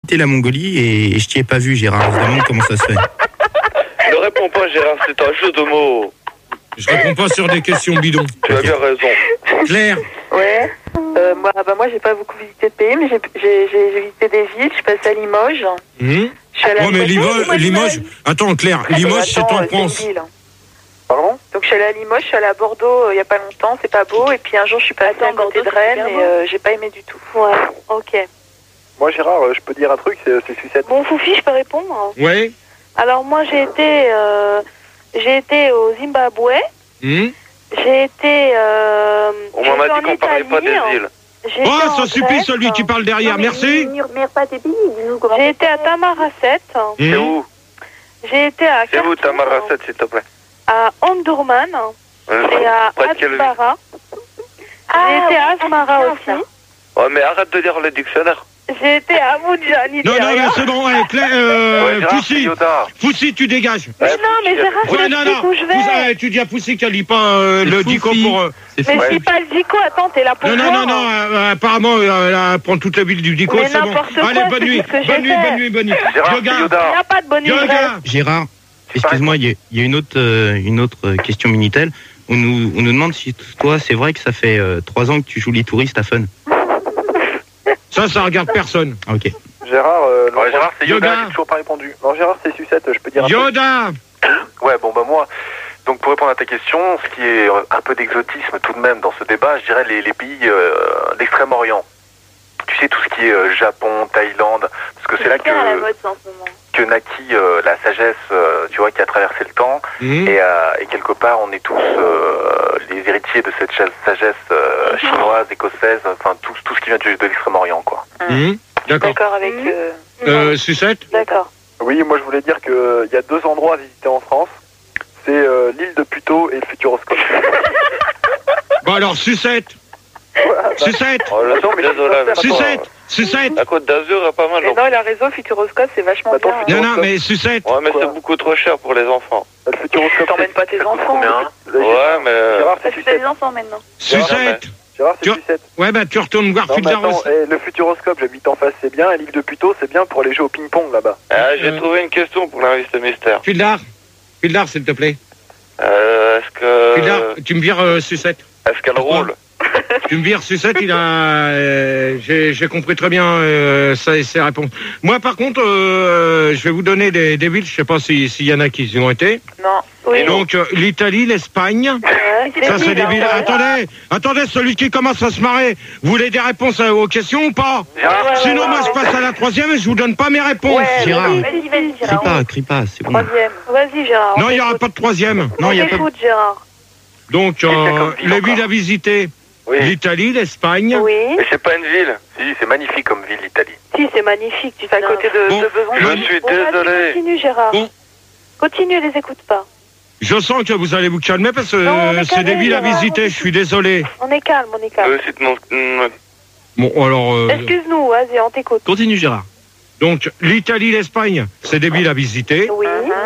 visité la Mongolie et je t'y ai pas vu, Gérard. Je me demande comment ça se fait. Ne réponds pas, Gérard, c'est un jeu de mots. Je réponds pas sur des questions bidons. Tu as bien raison. Claire. Ouais. Moi, j'ai pas beaucoup visité de pays, mais j'ai visité des villes. Je suis passée à Limoges. Je suis allée à mais Limoges. Attends, Claire, Limoges, c'est en France. Pardon ? Donc, je suis allée à Limoges, je suis allée à Bordeaux il y a pas longtemps, c'est pas beau. Et puis un jour, je suis passée à côté de Rennes et j'ai pas aimé du tout. Ouais, ok. Moi, Gérard, je peux dire un truc, c'est sucette. Bon, Foufi, je peux répondre ? Oui. Alors, moi, j'ai été au Zimbabwe. J'ai été. On m'en a dit qu'on parlait pas des îles. Oh, ça suffit, celui qui parle derrière, merci. J'ai été à Tamaracet. C'est où ? J'ai été à. C'est où Tamaracet, s'il te plaît ? À Omdurman et à Asmara. J'ai été à Asmara aussi. Ouais, mais arrête de lire le dictionnaire. J'ai été à Abuja, Nigeria. Non, mais c'est bon, allez, Claire, Foussi, tu dégages. Mais non, mais Gérard, je sais où je vais. Tu dis à Foussi qu'elle lit pas le dico pour... Mais je lis pas le dico, attends, t'es là pour voir. Non, apparemment, elle prend toute la ville du dico, c'est bon. Allez, bonne nuit. Bonne nuit. Yoda. Il n'y a pas de bonne nuit. Gérard, excuse-moi, il y a une autre question Minitel. On nous demande si toi, c'est vrai que ça fait 3 ans que tu joues les touristes à Fun. Ça regarde personne. Ok. Gérard, Gérard, c'est Yoda, j'ai toujours pas répondu. Non, Gérard, c'est sucette, je peux dire un Yoda. Ouais, bon, moi, donc pour répondre à ta question, ce qui est un peu d'exotisme tout de même dans ce débat, je dirais les pays d'Extrême-Orient. Tu sais, tout ce qui est Japon, Thaïlande, parce que c'est là que naquit la sagesse, tu vois, qui a traversé le temps, et quelque part, on est tous les héritiers de cette sagesse chinoise, écossaise, enfin, tout ce qui vient de l'Extrême-Orient, quoi. D'accord avec... Sucette. D'accord. Oui, moi je voulais dire qu'il y a 2 endroits à visiter en France. C'est l'île de Puteaux et le Futuroscope. Bon alors, Sucette. Sucette. Oh, désolé. Sucette. La Côte d'Azur est pas mal. Non, il a raison, Futuroscope, c'est vachement bien. Non, mais Sucette. Ouais, mais c'est beaucoup trop cher pour les enfants. Le Futuroscope, t'emmènes pas tes enfants. Ouais, mais... Gérard, Parce que t'as des enfants maintenant. Sucette. Gérard, c'est sucette. Ouais, tu retournes voir Fuldaros. Le Futuroscope, j'habite en face, c'est bien. Et l'île de Puteaux, c'est bien pour aller jouer au ping-pong là-bas. J'ai trouvé une question pour l'invité mystère. Fuldar, s'il te plaît. Est-ce que... Fuldar, tu me vires Sucette. Est-ce qu'elle roule? Tu me vires Sucette, j'ai compris très bien ses réponses. Moi, par contre, je vais vous donner des villes, je sais pas s'il y en a qui y ont été. Non. Oui. Donc, l'Italie, l'Espagne. Ça, c'est des villes. Attendez, celui qui commence à se marrer. Vous voulez des réponses aux questions ou pas? Sinon, moi, je passe à la 3e et je vous donne pas mes réponses. Gérard, Vas-y, Gérard. crie pas, c'est bon. 3e. Vas-y, Gérard. Non, il n'y aura pas de 3e. Non, il y a pas. Gérard. Donc, les villes à visiter. Oui. L'Italie, l'Espagne. Oui. Mais c'est pas une ville. Si, c'est magnifique comme ville, l'Italie. Si, c'est magnifique. Tu fais à côté de Besançon. Je suis désolé. Continue, Gérard. Bon. Continue, les écoute pas. Je sens que vous allez vous calmer parce Non, on que est c'est calme, des villes à Gérard. visiter. Je suis désolé. On est calme. Bon, alors. Excuse-nous, vas-y, on t'écoute. Continue, Gérard. Donc, l'Italie, l'Espagne, c'est des villes à visiter. Oui.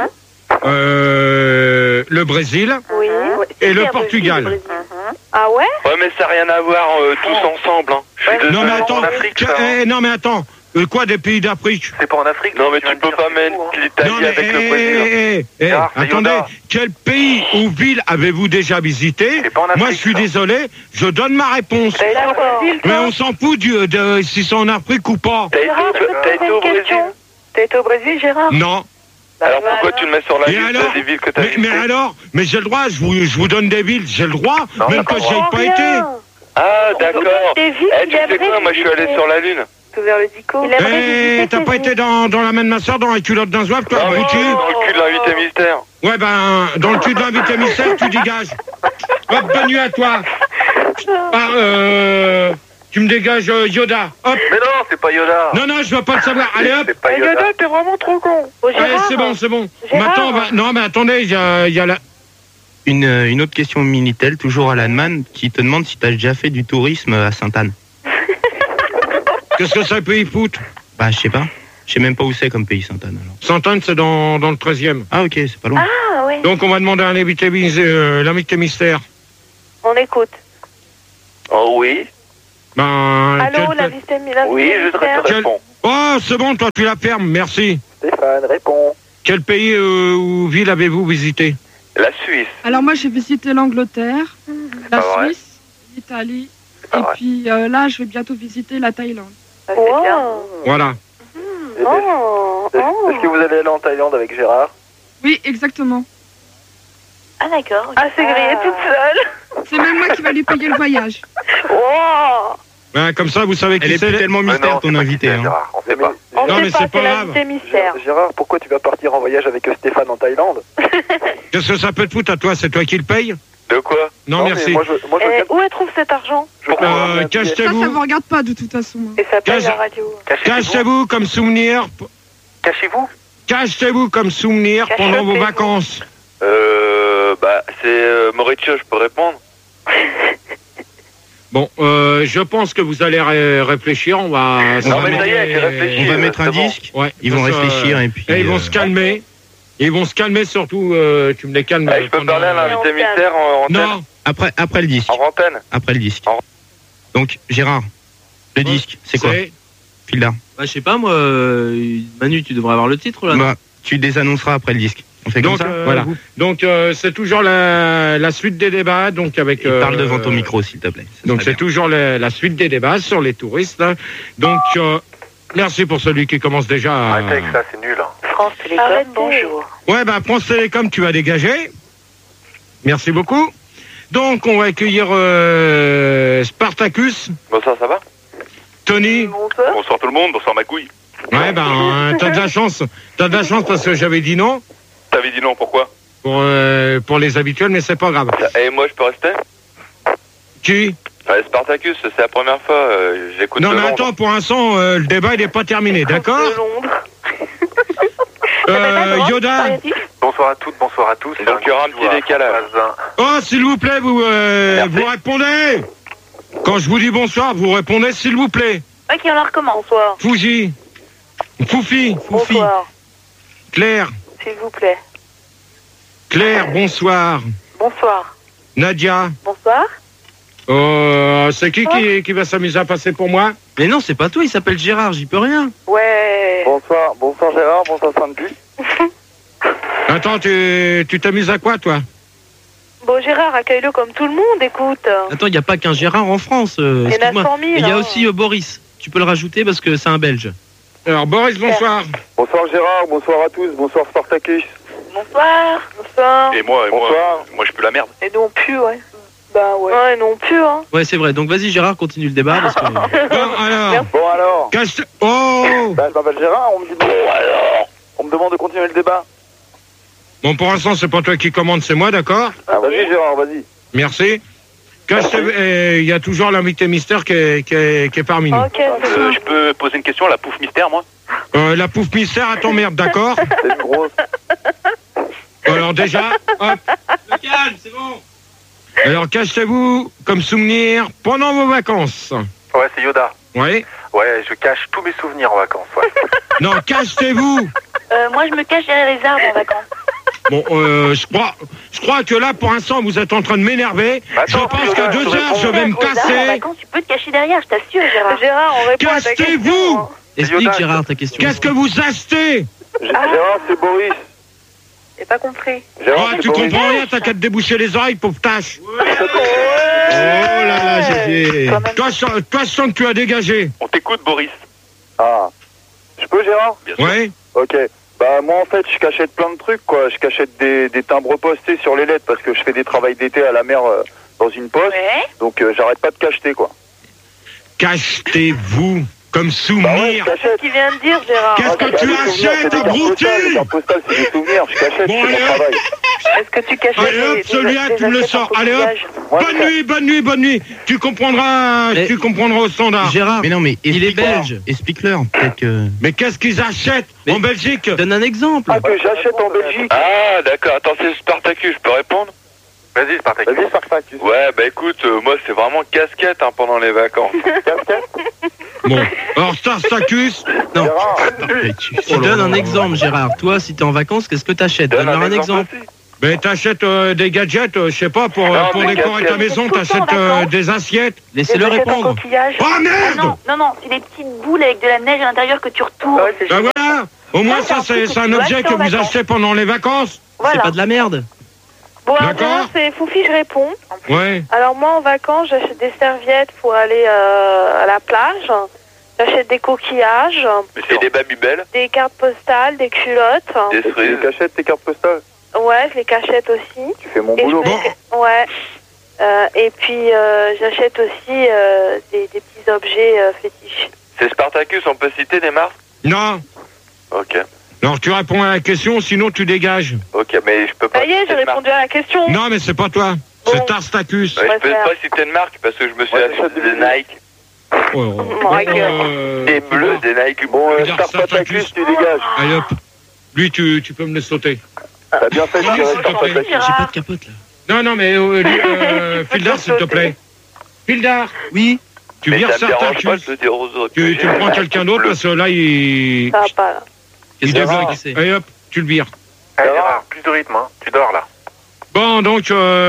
Le Brésil Oui. et le Portugal. Ah ouais? Ouais, mais ça n'a rien à voir tous ensemble. Hein. Je suis désolé. Non, mais attends. en Afrique, ça, hein. Non, mais attends. Quoi, des pays d'Afrique? C'est pas en Afrique. Non, mais tu peux pas mettre Non, l'Italie mais avec le Brésil. Gérard, c'est attendez, Yoda. quel pays ou ville avez-vous déjà visité? C'est pas en Afrique, Moi, je suis ça. désolé, je donne ma réponse. Mais on s'en fout de si c'est en Afrique ou pas. Gérard, je peux te T'as poser été au une Brésil? question? T'as été au Brésil, Gérard? Non. Alors pourquoi tu le mets sur la Et liste alors des villes que t'as mais visitées? alors, mais j'ai le droit, je vous donne des villes, j'ai le droit, Non, même t'as que pas j'y ai pas été. Ah, d'accord. Des villes Eh, tu sais quoi, moi je suis allé sur la Lune. Vers le dico. T'as pas été dans la main de ma soeur, dans la culotte d'un zouave, toi, Ah, mais abruti? dans le cul de l'invité mystère. Ouais, ben, dans le cul de l'invité mystère, tu dégages. Hop, bonne nuit à toi. Tu me dégages Yoda. Hop. Mais non, c'est pas Yoda. Non, je veux pas le savoir. Allez, hop. C'est pas Yoda. t'es vraiment trop con. Allez, c'est bon. Gérard. Maintenant, non, mais attendez, il y a la... Une autre question Minitel, toujours à l'Anneman, qui te demande si tu as déjà fait du tourisme à Sainte-Anne. Qu'est-ce que ça peut y foutre? Bah, je sais pas. Je sais même pas où c'est comme pays, Sainte-Anne, alors. Sainte-Anne, c'est dans le 13e. Ah, ok, c'est pas loin. Ah ouais. Donc, on va demander à l'invité mystère. On écoute. Oh oui. Ben, Allô, l'invité mystère. Oui, je te réponds. Oh, c'est bon, toi, tu la fermes, merci. Stéphane, réponds. Quel pays ou ville avez-vous visité? La Suisse. Alors moi j'ai visité l'Angleterre, la Suisse, l'Italie, et puis là je vais bientôt visiter la Thaïlande. Ah, c'est bien. Voilà. Est-ce que vous allez aller en Thaïlande avec Gérard? Oui, exactement. Ah d'accord. Ah c'est grillé toute seule. C'est même moi qui va lui payer le voyage. Wow. Ouais, comme ça, vous savez Elle qui est c'est. plus tellement mystère, ton invité. Hein. Gérard, on sait pas. On Non, sait mais pas, c'est pas grave. l'invité mystère. Gérard, pourquoi tu vas partir en voyage avec Stéphane en Thaïlande? Qu'est-ce que ça peut te foutre à toi? C'est toi qui le paye? De quoi? Non, mais merci. Moi, je Où elle trouve cet argent? Ça vous Cachez-vous. regarde pas de toute façon. Et ça paye Cache- la radio. Cachez-vous comme souvenir. Cachez-vous. Cachez-vous comme souvenir pendant vos Cachez-vous. vacances. C'est Mauricio, je peux répondre? Bon, je pense que vous allez réfléchir. On va. Non, mais ça y est, j'ai réfléchi. On va mettre un c'est bon. disque. Ouais, Ils vont parce que, réfléchir et puis. ils vont se calmer. Ils vont se calmer surtout. Tu me les calmes. Je peux parler à l'invité mystère en antenne? Non. Après le disque. En antenne? Après le disque. En- Donc, Gérard, le disque, c'est quoi? Filda. Bah, je sais pas, moi, Manu, tu devrais avoir le titre, là. Bah, tu désannonceras après le disque. On fait comme Donc, ça? Voilà. Donc c'est toujours la suite des débats. Donc avec. Et parle devant ton micro, s'il te plaît. Ça Donc serait c'est bien. toujours la suite des débats sur les touristes. Hein. Donc merci pour celui qui commence déjà. Arrêtez avec ça, c'est nul. France Télécom, bonjour. Ouais, bah France Télécom, tu as dégagé. Merci beaucoup. Donc on va accueillir Spartacus, Bonsoir, ça va? Tony. Bonsoir. Bonsoir tout le monde, bonsoir ma couille. Ouais, ben t'as de la chance. T'as de la chance parce que j'avais dit non T'avais dit non, pourquoi? pour les habituels, mais c'est pas grave. Et moi, je peux rester? Qui? Spartacus, c'est la première fois, j'écoute Non de mais Londres. attends, pour l'instant, le débat il n'est pas terminé, d'accord? De Londres. Yoda. Bonsoir à toutes, bonsoir à tous. Donc, il y aura un petit décalage. Oh, s'il vous plaît, vous répondez. Quand je vous dis bonsoir, vous répondez s'il vous plaît. Ok, on la recommence. Bonsoir. Fouji. Foufi. Bonsoir. Claire. S'il vous plaît. Claire, bonsoir. Bonsoir. Nadia. Bonsoir. C'est qui va s'amuser à passer pour moi? Mais non, c'est pas toi, il s'appelle Gérard, j'y peux rien. Ouais. Bonsoir Gérard, bonsoir Sainte-Pu. Attends, tu t'amuses à quoi, toi? Bon, Gérard, accueille-le comme tout le monde, écoute. Attends, il n'y a pas qu'un Gérard en France. Il y en a excuse-moi. 100 000. Il y a hein. aussi Boris. Tu peux le rajouter parce que c'est un Belge. Alors, Boris, bonsoir. Bonsoir Gérard, bonsoir à tous, bonsoir Spartacus. Bonsoir. Bonsoir. Et moi, Bonsoir. moi, je peux la merde. Et nous, on pue, ouais. Bah ouais. Ouais, nous, on pue, hein. Ouais, c'est vrai. Donc vas-y, Gérard, continue le débat parce que. Bon, alors. Bon alors, Oh. je m'appelle Gérard, on me dit bon alors. On me demande de continuer le débat. Bon, pour l'instant, c'est pas toi qui commande, c'est moi, d'accord? Ah, vas-y Gérard, vas-y. Merci. Il y a toujours l'invité mystère qui est parmi nous. Ok, c'est bon. Je peux poser une question à la pouffe mystère, moi? La pouffe mystère, à t'emmerde, d'accord? C'est une grosse. Alors déjà, hop. Le calme, c'est bon. Alors cachez-vous comme souvenir pendant vos vacances. Ouais, c'est Yoda. Oui. Ouais, je cache tous mes souvenirs en vacances, ouais. Non, cachez-vous. Moi, je me cache derrière les arbres en vacances. Bon, je crois que là, pour l'instant, vous êtes en train de m'énerver. Je Attends, pense qu'à 2 heures, je vais me Aux arbres, en casser. vacances, tu peux te cacher derrière, je t'assure, Gérard. Gérard, on répond à ta question. Cachez-vous. hein. Explique, Yoda, Gérard, ta question. Qu'est-ce que vous achetez? Gérard, c'est Boris. J'ai pas compris. Gérard, Oh, c'est tu Boris. comprends rien, t'as qu'à te déboucher les oreilles, pauvre tâche. Ouais. Oh là là, j'ai... Quand même. Toi, je sens que tu as dégagé. On t'écoute, Boris. Ah. Je peux Gérard? Bien sûr. Ouais. Ok. Bah moi en fait je cachette plein de trucs quoi. Je cachette des timbres postés sur les lettres parce que je fais des travails d'été à la mer dans une poste. Ouais. Donc j'arrête pas de cacheter quoi. Cachetez-vous comme Bah ouais, souvenir. je cachette. Qu'est-ce qu'il vient de dire, Gérard? Qu'est-ce que tu achètes, abruti? Les cartes postales, c'est des souvenirs. Je cachette, Bon, c'est allez, mon hop. travail. Est-ce que tu caches Allez hop, celui-là, tu me le sors. Allez hop. Moi, Bonne nuit, bonne nuit. Tu comprendras au standard. Gérard, Mais non, mais il est explique-leur. belge. Explique-leur. Peut-être que. Mais qu'est-ce qu'ils achètent Mais- en Belgique? Donne un exemple. Ah, que j'achète en Belgique. Ah, d'accord. Attends, c'est Spartacus, je peux répondre? Vas-y, Spartacus. Vas-y, Spartacus. Ouais, bah écoute, moi, c'est vraiment casquette hein, pendant les vacances. Casquette. Bon, alors Spartacus. Non. Gérard. Tu donnes un exemple, Gérard. Toi, si t'es en vacances, qu'est-ce que t'achètes? Donne Donne-leur un exemple. aussi. Mais t'achètes des gadgets, je sais pas, pour décorer ta maison, t'achètes des assiettes. Laissez-le répondre. Oh merde! Non, c'est des petites boules avec de la neige à l'intérieur que tu retournes. Ben voilà! Au moins ça, c'est un objet que vous achetez pendant les vacances. C'est pas de la merde. Bon, D'accord. alors, c'est Foufi, je réponds. Ouais. Alors moi, en vacances, j'achète des serviettes pour aller à la plage. J'achète des coquillages. C'est des babybel. Des cartes postales, des culottes. Des Tu cerises. cachètes tes cartes postales? Ouais, je les cachette aussi. Tu fais mon Et boulot. Ouais. Et puis, j'achète aussi des petits objets fétiches. C'est Spartacus, on peut citer des marques? Non. Ok. Alors tu réponds à la question, sinon tu dégages. Ok, mais je peux pas. Ça y est, j'ai répondu à la question. Non, mais c'est pas toi. C'est Starstacus. Ouais, je peux pas citer une marque parce que je me suis acheté des Nike. Des bleus, des Nike. Bon, Regarde, Spartacus, tu dégages. Allez hop. Lui, tu peux me le sauter. T'as bien fait de tirer s'il te plaît. Spartacus. J'ai pas de capote là. Non, mais Fildar, s'il te plaît. Fildar. Oui. Tu Mais vires ça me dérange pas Startacus. de le dire aux autres. Tu prends quelqu'un d'autre parce que là, il... Ça va pas, là. Qu'est-ce Il que débloque. c'est? Allez hop, tu le vires. Allez, Gérard, plus de rythme, hein. Tu dors là. Bon, donc,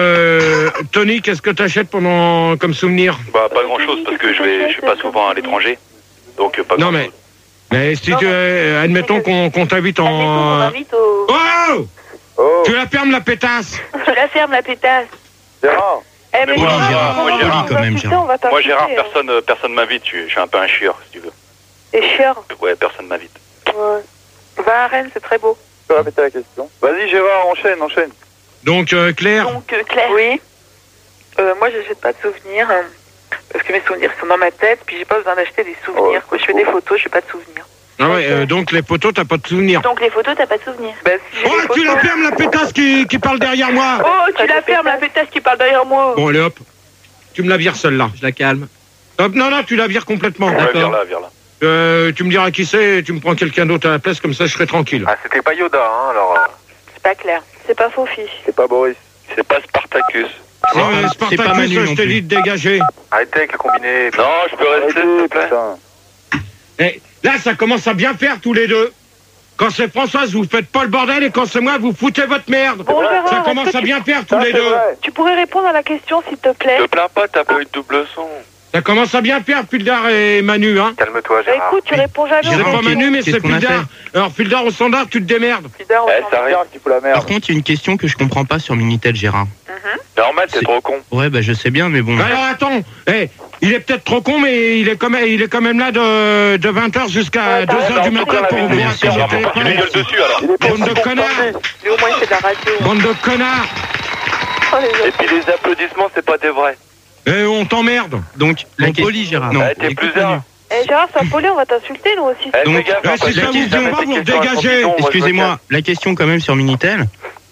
Tony, qu'est-ce que t'achètes comme souvenir? Bah, pas grand chose parce que je vais pas souvent à l'étranger. Donc, pas Non, grand chose. mais si tu... admettons qu'on t'invite On en... m'invite au... Oh! Oh, Tu la fermes, la pétasse. Tu la fermes, la pétasse. Gérard. Eh, mais Moi, non, Gérard, non, moi, non, Gérard, on va quand même, t'insulter, Gérard. on va Moi, t'insulter, Gérard, hein. personne m'invite. Je suis un peu un chieur, si tu veux. Et chieur. Ouais, personne m'invite. Ouais. Va à Rennes, c'est très beau. Tu peux répéter la question? Vas-y, Gérard, enchaîne. Donc, Claire. Donc, Claire. Oui. Moi, j'achète pas de souvenirs. Parce que mes souvenirs sont dans ma tête. Puis, j'ai pas besoin d'acheter des souvenirs. Oh, Quand je fais des photos, j'ai pas de souvenirs. Ah ouais, donc les poteaux, t'as pas de souvenir. Donc les photos, t'as pas de souvenirs. Bah, si j'ai Oh, des tu la photos- fermes, la pétasse qui parle derrière moi. Oh, tu la fermes, la pétasse qui parle derrière moi. Bon, allez hop. Tu me la vires celle-là. Je la calme. Hop, non, tu la vires complètement. Ouais, D'accord. viens là. Tu me diras qui c'est, tu me prends quelqu'un d'autre à la place, comme ça je serai tranquille. Ah, c'était pas Yoda, hein, alors. C'est pas clair. C'est pas Faufi. C'est pas Boris. C'est pas Spartacus. Non, mais c'est pas Spartacus, Manu non je t'ai plus. dit de dégager. Arrêtez avec le combiné. Non, je peux rester, s'il te plaît. Putain. Eh, là, ça commence à bien faire tous les deux. Quand c'est Françoise, vous faites pas le bordel, et quand c'est moi, vous foutez votre merde. Bon, Gérard, Ça est-ce commence que à bien faire tous Ça, les c'est deux. vrai. tu pourrais répondre à la question, s'il te plaît. Te plains pas, t'as pas eu de double son. Ça commence à bien faire, Fildar et Manu, hein. Calme-toi, Bah, Gérard. écoute, tu réponds jamais C'est aux pas questions. Manu, mais Qu'est-ce c'est qu'on a Fildar. Alors, Fildar au standard, tu te démerdes. Fidèle, on va Ça arrive. Gérard qui fout la Par merde. contre, il y a une question que je comprends pas sur Minitel, Gérard. Normal, t'es C'est- trop con. Ouais, bah je sais bien, mais bon. Alors attends, il est peut-être trop con, mais il est quand même là de 20h jusqu'à Ouais, 2h du En tout matin cas, pour la vous vidéo, raconter tu le lui téléphone. gueules dessus, alors. Il est pas Bande de si bon connards. parler. Mais au moins, il fait de la radio. Bande de connards. Oh, les Et puis les applaudissements, c'est pas des vrais. On t'emmerde. Donc, la Bon, question. poli, Gérard. Non, Ouais, t'es écoute, plus Manu. un. Eh, Gérard, sois poli, on va t'insulter, nous aussi. Eh, Donc, fais gaffe, ouais, hein, si parce ça que vous si vient mets pas, tes vous questions à dégagez. Champignon, moi, je me Excusez-moi, casse. la question quand même sur Minitel.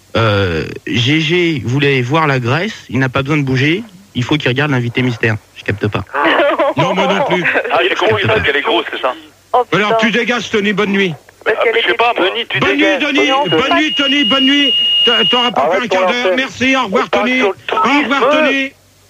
GG voulait voir la Grèce, il n'a pas besoin de bouger, il faut qu'il regarde l'invité mystère. Je capte pas. Non, moi non plus. Ah, j'ai compris parce qu'elle est grosse, c'est ça. Oh, putain. Alors tu dégages, Tony, bonne nuit. Parce qu'elle Je sais était pas, petite. Moni, tu Bonne nuit, dégages. Tony. Bonne nuit, Tony. Bonne nuit. T'auras pas fait un Arrête quart ton d'heure. antenne. Merci, au revoir, On parle Tony. sur le Au revoir, Tony.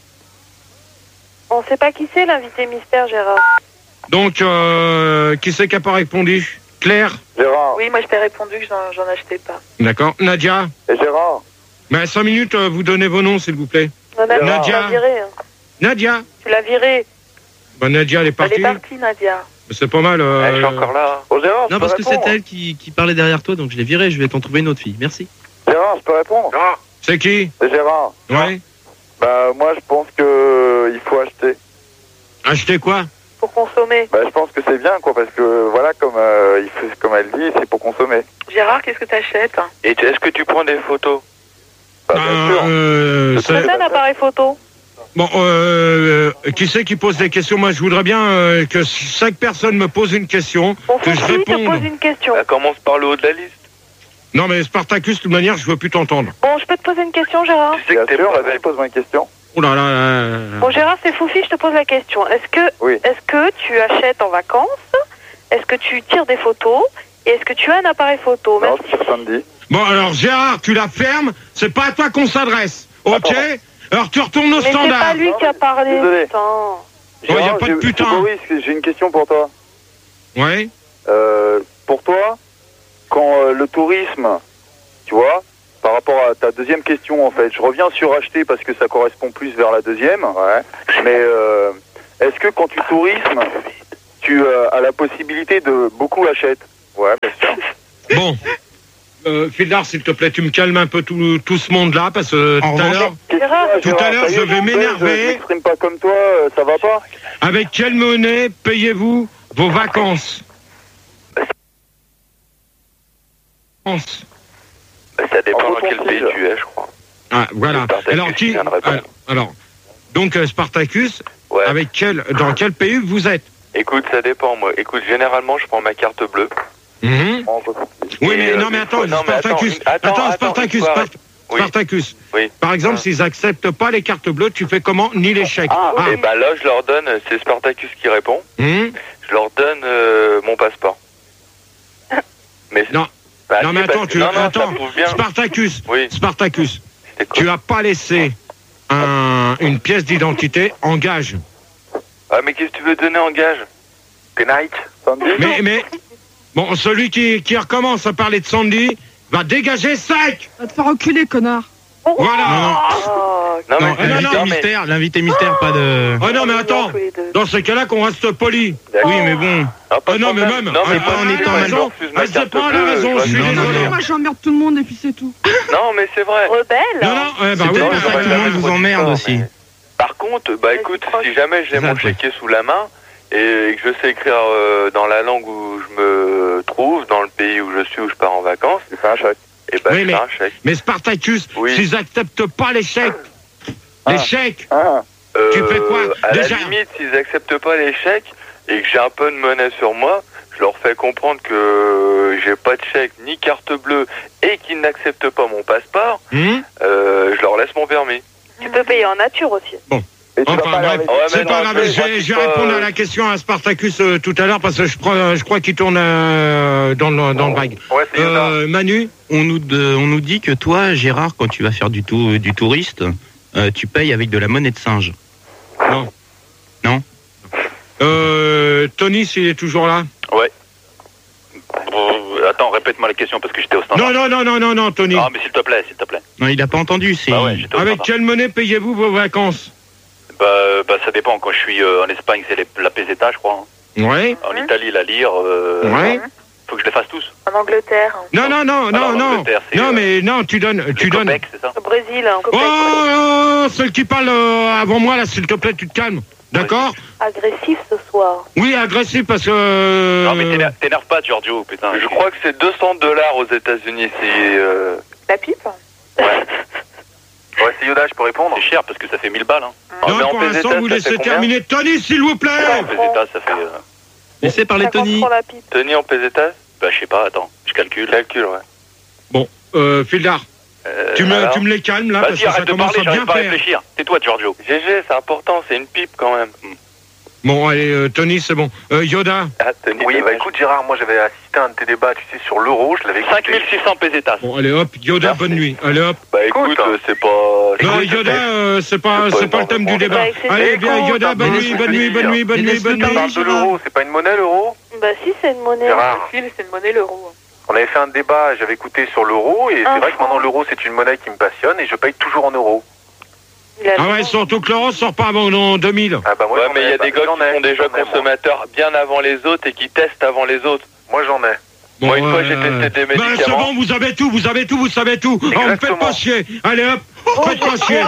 On sait pas qui c'est, l'invité mystère, Gérard. Donc, qui c'est qui n'a pas répondu? Claire? Gérard. Oui, moi, je t'ai répondu que j'en achetais pas. D'accord. Nadia? Et Gérard. Mais 5 minutes, vous donnez vos noms, s'il vous plaît. Non, Nadia, tu Nadia. l'as virée. Hein. Nadia? Tu l'as virée. Bah, Nadia, elle est Elle partie. est partie, Nadia. C'est pas mal. Eh, je suis encore là. Bon, Gérard, je Non, peux parce que c'est répondre. elle qui parlait derrière toi, donc je l'ai virée. Je vais t'en trouver une autre fille. Merci. Gérard, je peux répondre. Ah, C'est qui? C'est Gérard. Ouais. Bah, moi, je pense que il faut acheter. Acheter quoi? Pour consommer. Bah, je pense que c'est bien, quoi, parce que, voilà, comme elle dit, c'est pour consommer. Gérard, qu'est-ce que t'achètes? et est-ce que tu prends des photos? Bah, bien sûr. C'est- C'est un appareil photo. Bon, qui c'est qui pose des questions? Moi, je voudrais bien que chaque personne me pose une question, Bon, que je Foufi te pose réponde. une question. Bah, commence par le haut de la liste. Non, mais Spartacus, de toute manière, je veux plus t'entendre. Bon, je peux te poser une question, Gérard? Tu sais Bien que t'es sûr, pas vas-y, pose-moi une question. Oh là là là. Bon, Gérard, c'est Foufi, je te pose la question. Oui. Est-ce que tu achètes en vacances? Est-ce que tu tires des photos? Et est-ce que tu as un appareil photo? Non, Même c'est pas samedi. Bon, alors, Gérard, tu la fermes, c'est pas à toi qu'on s'adresse. Ok? pardon. Alors, tu retournes au Mais c'est standard. pas lui qui a parlé, Désolé. putain. Oh, y a Gérard, pas de putain. c'est Boris, j'ai une question pour toi. Ouais? Pour toi, quand le tourisme, tu vois, par rapport à ta deuxième question, en fait. Je reviens sur acheter parce que ça correspond plus vers la deuxième. Ouais. Mais est-ce que quand tu tourismes, tu as la possibilité de beaucoup acheter? Ouais, bien sûr. Bon. Fildar, s'il te plaît, tu me calmes un peu tout ce monde-là, parce que tout à l'heure, je vais m'énerver. Je m'exprime pas comme toi, ça va pas? Avec quelle monnaie payez-vous vos vacances? Ça dépend dans quel pays tu es, je crois. Ah, voilà. Alors, donc Spartacus, ouais. Dans quel pays vous êtes? Écoute, ça dépend, moi. Écoute, généralement, je prends ma carte bleue. Mmh. Oui, mais non, mais attends, Spartacus. Spartacus. Oui. Par exemple, s'ils acceptent pas les cartes bleues, tu fais comment? Ni les chèques. Et bah là, je leur donne, c'est Spartacus qui répond. Mmh. Je leur donne mon passeport. Mais non. Non, mais attends, Spartacus. Oui. Spartacus. Tu as pas laissé une pièce d'identité en gage. Ah, mais qu'est-ce que tu veux donner en gage? Penite. Mais bon, celui qui recommence à parler de Sandy va dégager sec. Va te faire enculer, connard. Voilà. Non, l'invité mystère, pas de... Oh non, mais attends, dans ce cas-là, qu'on reste poli. Oui, mais bon... non, mais même... Non, mais pas en étant mal... C'est pas la raison, je suis désolé. Moi, j'emmerde tout le monde et puis c'est tout. Non, mais c'est vrai. Rebelle. Non, bah oui, pour ça que tout le monde vous emmerde aussi. Par contre, bah écoute, si jamais j'ai mon chéquier sous la main et que je sais écrire dans la langue où je me trouve, dans le pays où je suis, où je pars en vacances, tu fais un chèque. Et bah, je fais un chèque. Mais Spartacus, s'ils acceptent pas les chèques, tu fais quoi? À la limite, s'ils acceptent pas les chèques et que j'ai un peu de monnaie sur moi, je leur fais comprendre que j'ai pas de chèque ni carte bleue et qu'ils n'acceptent pas mon passeport, je leur laisse mon permis. Tu peux payer en nature aussi. Bon. Enfin bref, c'est pas grave, je vais répondre à la question à Spartacus tout à l'heure parce que je crois qu'il tourne dans le bague. Ouais, Manu, on nous dit que toi, Gérard, quand tu vas faire du touriste, tu payes avec de la monnaie de singe. Non. Tony, s'il est toujours là? Ouais. Attends, répète-moi la question parce que j'étais au standard. Non, Tony. Ah, mais s'il te plaît. Non, il n'a pas entendu. Avec quelle monnaie payez-vous vos vacances? Bah, ça dépend. Quand je suis en Espagne, c'est la peseta, je crois. Ouais. En Italie, la lire. Ouais. Faut que je les fasse tous. En Angleterre. Non. Non, tu donnes. Québec, c'est ça? Au Brésil. Oh, celle qui parle avant moi, là, s'il te plaît, tu te calmes. D'accord? Agressif ce soir. Oui, agressif parce que... Non, mais t'énerve pas, Giorgio, putain. Je crois que c'est $200 aux États-Unis. La pipe? Ouais. Ouais, c'est Yoda, je peux répondre. C'est cher parce que ça fait 1000 balles. Hein. Non, pour l'instant, vous laissez terminer. Tony, s'il vous plaît. En peseta, ça fait... Laissez parler Tony. Tony en pesetas? Bah, je sais pas, attends. Je calcule. Ouais. Bon, Fildar, tu me les calmes, là, parce que ça commence à bien faire. Réfléchir. Tais-toi, Giorgio. GG, c'est important, c'est une pipe, quand même. Bon, allez, Tony, c'est bon. Yoda? Tony, oui, bah écoute, Gérard, moi j'avais assisté à un de tes débats, tu sais, sur l'euro, je l'avais 5600 pesetas. Bon, allez, hop, Yoda, bonne nuit. Allez, hop. Bah écoute, c'est pas... Non, Yoda, c'est pas le thème du débat. Allez, bien, Yoda, bonne nuit. On parle de l'euro, c'est pas une monnaie, l'euro? Bah si, c'est une monnaie. Gérard. C'est une monnaie, l'euro. On avait fait un débat, j'avais écouté sur l'euro, et c'est vrai que maintenant l'euro, c'est une monnaie qui me passionne, et je paye toujours en euros. Ah ouais, surtout que l'euro sort pas avant 2000. Ah bah moi, ouais, mais il y a des gars qui sont déjà consommateurs bien avant les autres et qui testent avant les autres. Moi j'en ai. Bon, moi une fois j'ai testé des médicaments. C'est bon, vous savez tout. Oh, me faites pas chier. Allez hop, faites pas chier.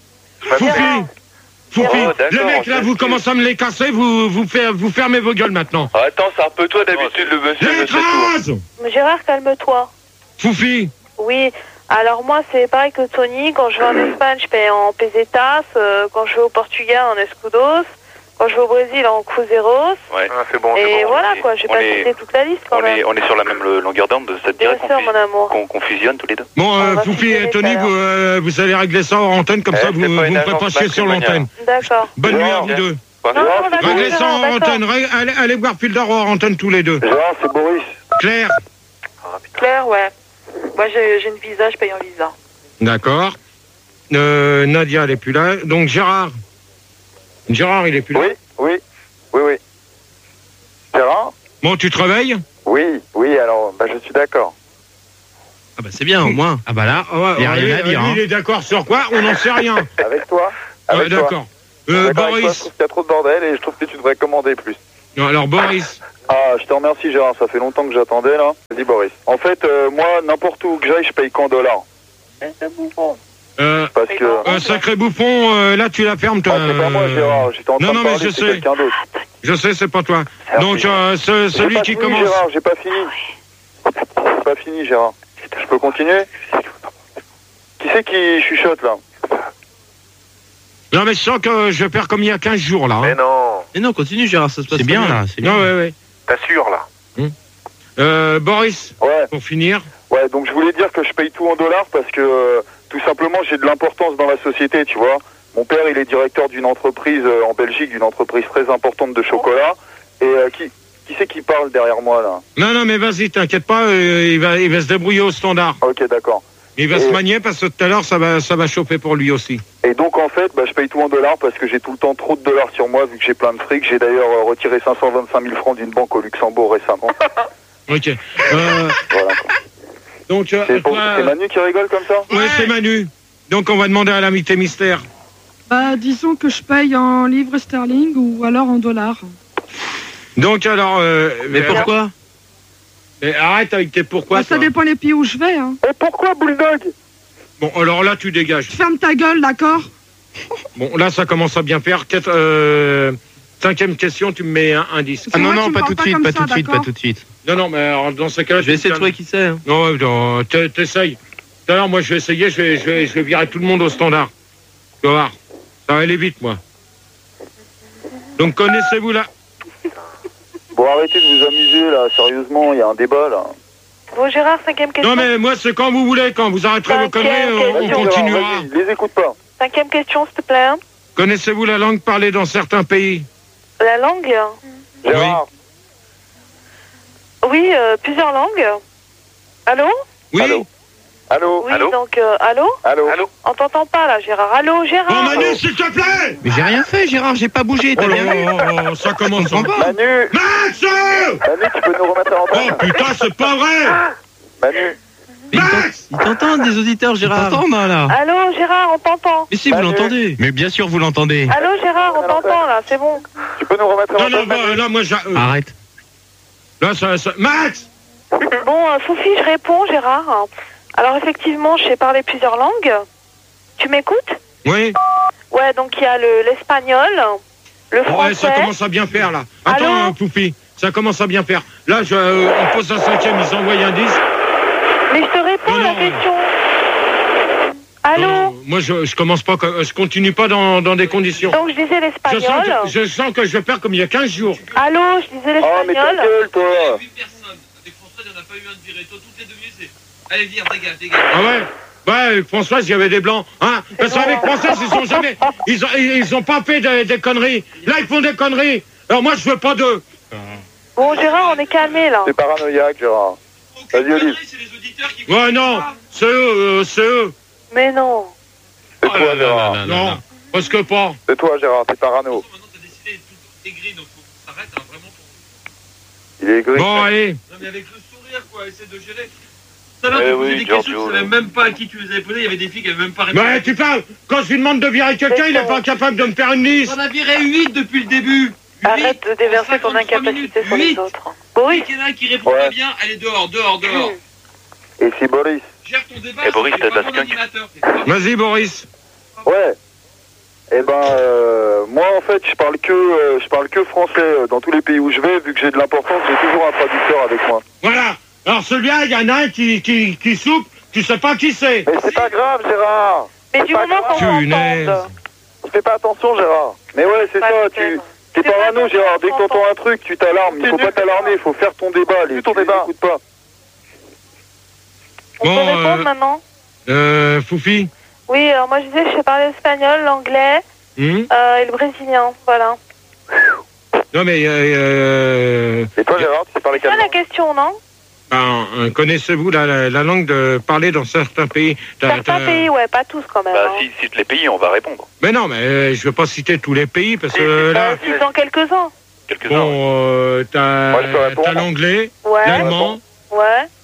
Foufi. Les mecs là, vous commencez à me les casser, vous fermez vos gueules maintenant. Attends, c'est un peu toi d'habitude le monsieur. Gérard, calme-toi. Foufi. Oui. Alors moi c'est pareil que Tony, quand je vais en Espagne je paye en pesetas, quand je vais au Portugal en escudos, quand je vais au Brésil en cruzeiros. Ouais. C'est bon. Et voilà quoi, je vais pas citer toute la liste quand même. On est sur la même longueur d'onde, ça te dirait qu'on fusionne tous les deux. Bon, Foufi et Tony, vous allez régler ça en antenne, comme ça vous me faites pas chier sur l'antenne. D'accord. Bonne nuit à vous deux. Réglez ça en antenne, allez voir Fildar en antenne tous les deux. Gérard, c'est Boris. Claire. Claire, ouais. Moi, j'ai une visa, je paye en visa. D'accord. Nadia, elle est plus là. Donc, Gérard, il est plus là. Oui. Gérard? Bon, tu te réveilles? Oui, alors, je suis d'accord. Ah bah c'est bien, au moins. Ah bah là, ouais, il y a rien à dire. Lui, il est d'accord sur quoi? On n'en sait rien. Avec toi. Ouais, d'accord. Boris. Je trouve qu'il y a trop de bordel et je trouve que tu devrais commander plus. Non, alors Boris. Ah, je te remercie Gérard, ça fait longtemps que j'attendais là. Vas-y Boris. En fait, moi, n'importe où que j'aille, je paye qu'en dollars. Parce que... sacré bouffon, là tu la ferme toi. Ah, c'est pas moi Gérard, j'étais en train de parler, c'est quelqu'un d'autre. Je sais, c'est pas toi. Merci. Donc, celui qui commence... Gérard, j'ai pas fini. J'ai pas fini Gérard. Je peux continuer? Qui c'est qui chuchote là? Non mais je sens que je perds comme il y a 15 jours là. Mais non. Mais non, continue Gérard, ça se passe C'est bien là, c'est bien. Non, ouais. T'assures là. Boris, ouais. Pour finir. Ouais, donc je voulais dire que je paye tout en dollars parce que tout simplement j'ai de l'importance dans la société, tu vois. Mon père, il est directeur d'une entreprise en Belgique, d'une entreprise très importante de chocolat. Et qui c'est qui parle derrière moi là? Non, mais vas-y, t'inquiète pas, il va se débrouiller au standard. Ok, d'accord. Il va se manier parce que tout à l'heure ça va chauffer pour lui aussi. Et donc en fait, je paye tout en dollars parce que j'ai tout le temps trop de dollars sur moi vu que j'ai plein de fric. J'ai d'ailleurs retiré 525 000 francs d'une banque au Luxembourg récemment. Ok. Voilà. Donc c'est Manu qui rigole comme ça? Ouais, c'est Manu. Donc on va demander à l'invité mystère. Bah disons que je paye en livres sterling ou alors en dollars. Donc alors... mais pourquoi? Mais arrête avec tes pourquoi. Bah, ça dépend des pays où je vais. Hein. Et pourquoi Bulldog? Bon, alors là, tu dégages. Ferme ta gueule, d'accord? Bon, là, ça commence à bien faire. Cinquième question, tu me mets un indice. Ah non, pas tout de suite, pas tout de suite. Non, mais alors, dans ce cas-là... Je vais essayer de trouver qui c'est. Hein. Non, t'essayes. Tout à l'heure, moi, je vais essayer, je vais virer tout le monde au standard. Tu vas voir. Ça va aller vite, moi. Donc, connaissez-vous là? Bon, arrêtez de vous amuser, là, sérieusement, il y a un débat, là. Bon, Gérard, cinquième question. Non, mais moi, c'est quand vous voulez, quand vous arrêterez vos conneries, on continuera. Je les écoute pas. Cinquième question, s'il te plaît. Connaissez-vous la langue parlée dans certains pays? La langue? Gérard. Oui, plusieurs langues. Allô? Oui. Allô? Oui, allô? donc, allô? Allô? On t'entend pas, là, Gérard. Allô, Gérard? Oh, Manu, s'il te plaît! Mais j'ai rien fait, Gérard, j'ai pas bougé, t'as bien vu? Oh, ça commence en bas. Manu! Max! Manu, tu peux nous remettre en Oh, putain, c'est pas vrai! Manu! Max! Ils t'entendent, des auditeurs, Gérard. Ils t'entendent, là. Allô, Gérard, on t'entend. Mais si, vous l'entendez. Mais bien sûr, vous l'entendez. Allô, Gérard, on t'entend, là, c'est bon. Tu peux nous remettre en Non, là, moi, Arrête. Là, ça... Max! Bon, Sophie, je réponds, Gérard. Alors, effectivement, je sais parler plusieurs langues. Tu m'écoutes? Oui. Ouais, donc il y a l'espagnol, le français... Ouais, ça commence à bien faire, là. Attends, Poufi, ça commence à bien faire. Là, on pose la cinquième, ils envoient un 10. Mais je te réponds à la question. Allô? Non, moi, je commence pas, je continue pas dans des conditions. Donc, je disais l'espagnol. Je sens que je vais faire comme il y a 15 jours. Allô, je disais l'espagnol. Oh, mais ta gueule, toi! 8 personnes. Avec François, il n'y en a pas eu un de viré. Toi, toutes les demi, allez, vire, dégage. Ah ouais? Ouais, Françoise, il y avait des blancs, hein? Parce qu'avec Françoise, ils ont jamais, ils ont pas fait des conneries. Là, ils font des conneries. Alors moi, je veux pas d'eux. Bon, Gérard, on est calmé, là. C'est paranoïaque, Gérard. Vas-y, Olive. Ouais, non, c'est eux. Mais non. C'est toi, Gérard. Non, parce que pas. C'est toi, Gérard, t'es parano. Maintenant, t'as décidé d'être tout aigri, donc faut que ça s'arrête, hein, vraiment. Il est aigri. Bon, allez. Non, mais avec le sourire, quoi, essaie de gérer. Tout à l'heure, tu posais des questions, tu savais même pas à qui tu les avais posées, il y avait des filles qui avaient même pas répondu. Mais tu parles, quand je lui demande de virer quelqu'un, il est pas capable de me faire une liste. On a viré 8 depuis le début. Arrête de déverser ton incapacité sur les autres. Boris, il y en a un qui répond pas bien, allez, dehors. Et si Boris? Gère ton débat, Et Boris, t'as de la ton skunk. animateur. Vas-y, Boris. Ouais. Eh ben, moi, en fait, je parle que français dans tous les pays où je vais, vu que j'ai de l'importance, j'ai toujours un traducteur avec moi. Voilà. Alors celui-là, il y en a un qui soupe, tu sais pas qui c'est. Mais c'est pas grave, Gérard. mais du moment qu'on Punaise. m'entende. Tu fais pas attention, Gérard. Mais ouais, c'est ça, t'es parano, Gérard. Dès que t'entends un truc, tu t'alarmes. Il faut pas t'alarmer, il faut faire ton débat. Tu écoutes pas. On peut répondre maintenant? Foufi. Oui, alors moi je disais, je sais parler l'espagnol, l'anglais et le brésilien, voilà. Non mais Et toi, Gérard, tu sais parler C'est ça quelle la question, non? connaissez-vous la langue de parler dans certains pays? Certains pays, ouais, pas tous quand même. Bah, hein. si cite les pays, on va répondre. Mais non, mais je veux pas citer tous les pays parce que là, Si dans quelques-uns. Quelques-uns. bon, Moi, je peux répondre. t'as l'anglais, Ouais. l'allemand, Ouais.